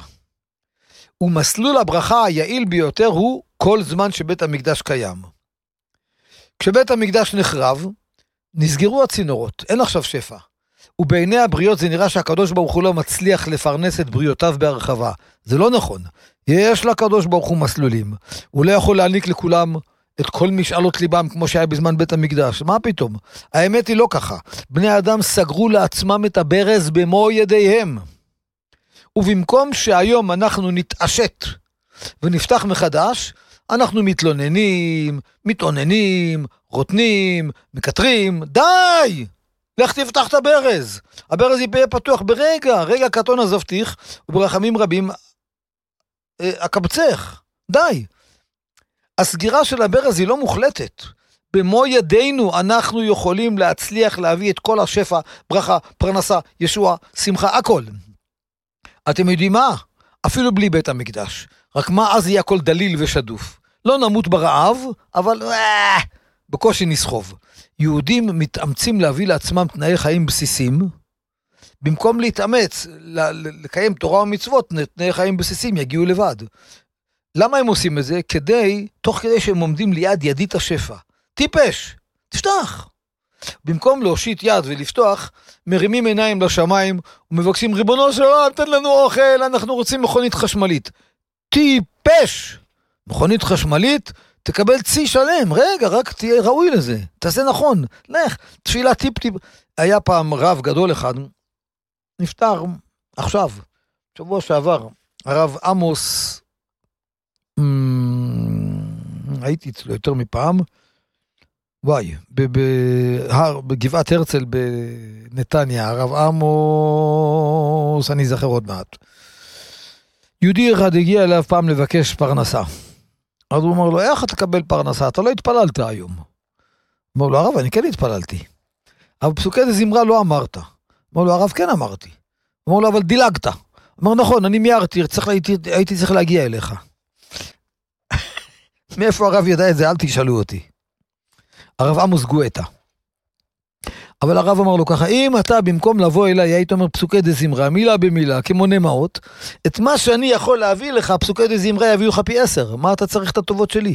ומסלול הברכה היעיל ביותר הוא כל זמן שבית המקדש קיים. כשבית המקדש נחרב, נסגרו הצינורות, אין עכשיו שפע. ובעיני הבריות זה נראה שהקדוש ברוך הוא לא מצליח לפרנס את בריותיו בהרחבה. זה לא נכון. יש לקדוש ברוך הוא מסלולים. הוא לא יכול להעניק לכולם את כל משאלות ליבם כמו שהיה בזמן בית המקדש. מה פתאום? האמת היא לא ככה. בני האדם סגרו לעצמם את הברז במו ידיהם. ובמקום שהיום אנחנו נתעשת ונפתח מחדש, אנחנו מתלוננים, מתעוננים, רוטנים, מקטרים. די! לך תפתח את הברז. הברז יהיה פתוח ברגע, רגע קטון עזבתיך, וברחמים רבים אקבצך. די. הסגירה של הברז היא לא מוחלטת. במו ידינו אנחנו יכולים להצליח להביא את כל השפע, ברכה, פרנסה, ישוע, שמחה, הכל. אתם יודעים מה? אפילו בלי בית המקדש. רק מה אז יהיה הכל דליל ושדוף. לא נמות ברעב, אבל אה, בקושי נסחוב. יהודים מתאמצים להביא לעצמם תנאי חיים בסיסים, במקום להתאמץ, לקיים תורה ומצוות, תנאי חיים בסיסים יגיעו לבד. למה הם עושים את זה? כדי, תוך כדי שהם עומדים ליד ידית השפע. טיפש, תפתח. במקום להושיט יד ולפתוח, מרימים עיניים לשמיים, ומבקשים, ריבונו של עולם, תן לנו אוכל, אנחנו רוצים מכונית חשמלית. טיפש! מכונית חשמלית, תקבל צי שלם, רגע, רק תהיה ראוי לזה, תעשה נכון, לך, תפילה טיפ טיפ. היה פעם רב גדול אחד, נפטר עכשיו, שבוע שעבר, הרב עמוס, הייתי אצלו יותר מפעם, וואי, בגבעת הרצל בנתניה, הרב עמוס, אני זכר עוד מעט. יהודי אחד הגיע אליו פעם לבקש פרנסה. אז הוא אומר לו, איך אתה תקבל פרנסה? אתה לא התפללת היום. אמר לו, הרב, אני כן התפללתי. אבל פסוקי דזמרה לא אמרת. אמר לו, הרב, כן אמרתי. אמר לו, אבל דילגת. אמר, נכון, אני מיירתי, הייתי, הייתי צריך להגיע אליך. מאיפה הרב ידע את זה? אל תשאלו אותי. הרב עמוס גואטה. אבל הרב אמר לו ככה, אם אתה במקום לבוא אליי, היית אומר פסוקי דזמרה, מילה במילה, כמו נמאות, את מה שאני יכול להביא לך, פסוקי דזמרה יביאו לך פי עשר. מה אתה צריך את הטובות שלי?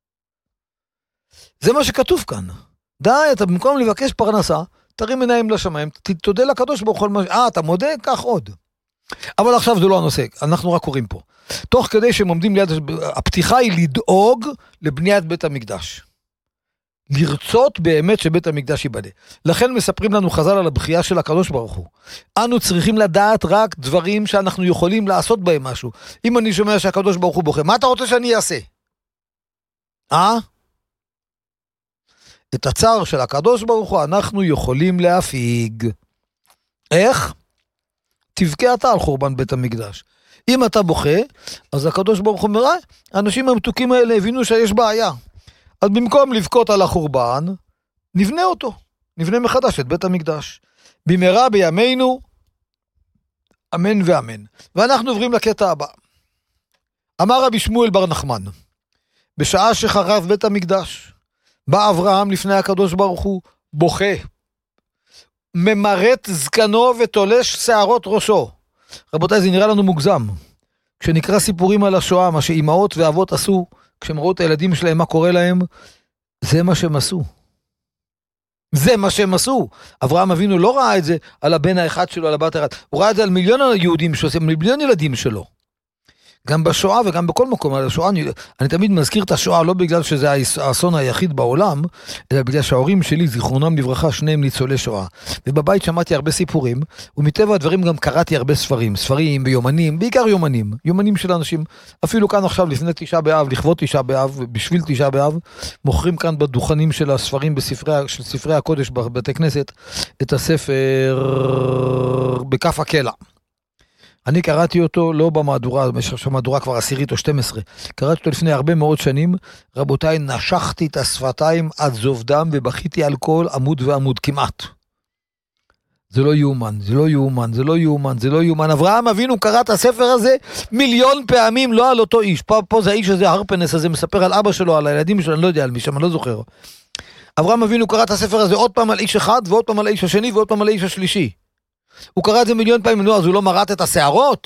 זה מה שכתוב כאן. די, אתה במקום לבקש פרנסה, תרים עיניים לשמיים, תודה לקדוש ברוך הוא. אה, אתה מודה? כך עוד. אבל עכשיו זה לא הנושא, אנחנו רק קוראים פה. תוך כדי שהם עומדים ליד, הפתיחה היא לדאוג לבניית בית המקדש. לרצות באמת שבית המקדש ייבנה. לכן מספרים לנו חז"ל על הבחייה של הקדוש ברוך הוא. אנו צריכים לדעת רק דברים שאנחנו יכולים לעשות בהם משהו. אם אני שומע שהקדוש ברוך הוא בוכה, מה אתה רוצה שאני אעשה? אה? את הצער של הקדוש ברוך הוא אנחנו יכולים להפיג. איך? תבכה אתה על חורבן בית המקדש. אם אתה בוכה, אז הקדוש ברוך הוא אומר, האנשים המתוקים האלה הבינו שיש בעיה. אז במקום לבכות על החורבן, נבנה אותו. נבנה מחדש את בית המקדש. במהרה בימינו, אמן ואמן. ואנחנו עוברים לקטע הבא. אמר רבי שמואל בר נחמן, בשעה שחרב בית המקדש, בא אברהם לפני הקדוש ברוך הוא, בוכה, ממרט זקנו ותולש שערות ראשו. רבותיי, זה נראה לנו מוגזם. כשנקרא סיפורים על השואה, מה שאימהות ואבות עשו, כשהם ראו את הילדים שלהם, מה קורה להם, זה מה שהם עשו. זה מה שהם עשו. אברהם אבינו לא ראה את זה על הבן האחד שלו, על הבת האחד. הוא ראה את זה על מיליון יהודים שלו, מיליון ילדים שלו. גם בשואה וגם בכל מקום. על השואה, אני, אני תמיד מזכיר את השואה, לא בגלל שזה האסון היחיד בעולם, אלא בגלל שההורים שלי, זיכרונם לברכה, שניהם ניצולי שואה. ובבית שמעתי הרבה סיפורים, ומטבע הדברים גם קראתי הרבה ספרים, ספרים ויומנים, בעיקר יומנים, יומנים של אנשים. אפילו כאן עכשיו, לפני תשעה באב, לכבוד תשעה באב, בשביל תשעה באב, מוכרים כאן בדוכנים של הספרים, בספרי, של ספרי הקודש בבתי כנסת, את הספר בכף הקלע. אני קראתי אותו לא במהדורה, שהמהדורה כבר עשירית או שתים עשרה, קראתי אותו לפני הרבה מאוד שנים, רבותיי, נשכתי את השפתיים עד זובדם ובכיתי על כל עמוד ועמוד כמעט. זה לא יאומן, זה לא יאומן, זה לא יאומן, זה לא יאומן. אברהם אבינו קרא את הספר הזה מיליון פעמים, לא על אותו איש. פה, פה זה האיש הזה, הרפנס הזה, מספר על אבא שלו, על הילדים שלו, אני לא יודע על מי שם, אני לא זוכר. אברהם אבינו קרא את הספר הזה עוד פעם על איש אחד, ועוד פעם על האיש השני, ועוד פעם על האיש השלישי. הוא קרא את זה מיליון פעמים, לא, אז הוא לא מרט את השערות.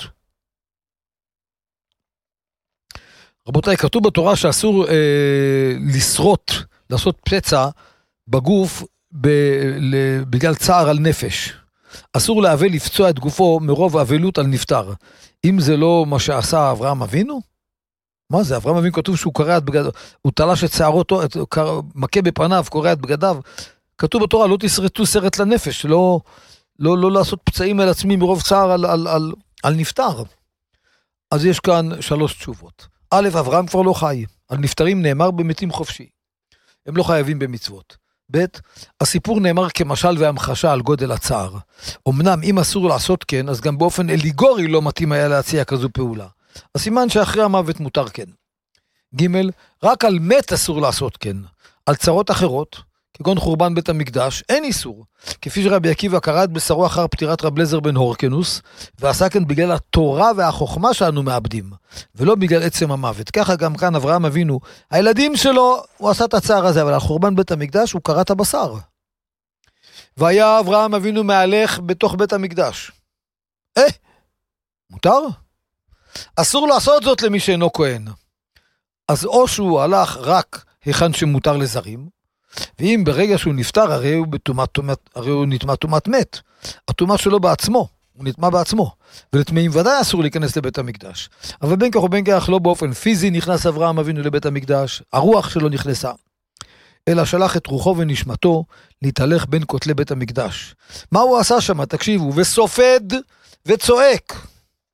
רבותיי, כתוב בתורה שאסור אה, לשרוט, לעשות פצע בגוף ב, ל, בגלל צער על נפש. אסור לאבל לפצוע את גופו מרוב אבלות על נפטר. אם זה לא מה שעשה אברהם אבינו? מה זה? אברהם אבינו כתוב שהוא קורע את בגדיו, הוא תלש את שערותו, מכה בפניו, קורע את בגדיו. כתוב בתורה, לא תסרטו סרט לנפש, לא, לא, לא לעשות פצעים על עצמי מרוב צער על, על, על, על נפטר. אז יש כאן שלוש תשובות. א', אברהם כבר לא חי. על נפטרים נאמר במתים חופשי. הם לא חייבים במצוות. ב', הסיפור נאמר כמשל והמחשה על גודל הצער. אמנם אם אסור לעשות כן, אז גם באופן אליגורי לא מתאים היה להציע כזו פעולה. הסימן שאחרי המוות מותר כן. ג', רק על מת אסור לעשות כן. על צרות אחרות, כגון חורבן בית המקדש, אין איסור. כפי שרבי עקיבא קרא את בשרו אחר פטירת רב אליעזר בן הורקנוס, ועשה כן בגלל התורה והחוכמה שאנו מאבדים, ולא בגלל עצם המוות. ככה גם כאן אברהם אבינו, הילדים שלו, הוא עשה את הצער הזה, אבל על חורבן בית המקדש הוא קרא את הבשר. והיה אברהם אבינו מהלך בתוך בית המקדש. אה, מותר? אסור לעשות זאת למי שאינו כהן. אז או שהוא הלך רק היכן שמותר לזרים, ואם ברגע שהוא נפטר, הרי הוא, בתומת, הרי הוא נטמע תומת מת. התומה שלו בעצמו, הוא נטמע בעצמו. ולטמאים ודאי אסור להיכנס לבית המקדש. אבל בין כך ובין כך לא באופן פיזי נכנס אברהם אבינו לבית המקדש, הרוח שלו נכנסה. אלא שלח את רוחו ונשמתו להתהלך בין כותלי בית המקדש. מה הוא עשה שם? תקשיבו, וסופד וצועק.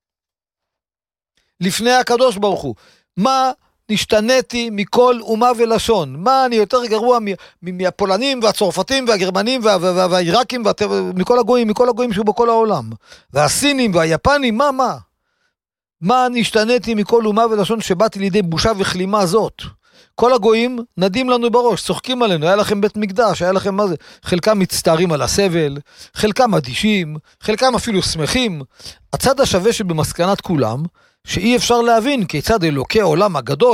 לפני הקדוש ברוך הוא. מה נשתניתי מכל אומה ולשון. מה אני יותר גרוע מהפולנים והצרפתים והגרמנים והעיראקים ומכל הגויים, מכל הגויים שהוא בכל העולם. והסינים והיפנים, מה, מה? מה נשתניתי מכל אומה ולשון שבאתי לידי בושה וכלימה זאת? כל הגויים נדים לנו בראש, צוחקים עלינו, היה לכם בית מקדש, היה לכם מה זה? חלקם מצטערים על הסבל, חלקם אדישים, חלקם אפילו שמחים. הצד השווה שבמסקנת כולם, שאי אפשר להבין כיצד אלוקי העולם הגדול,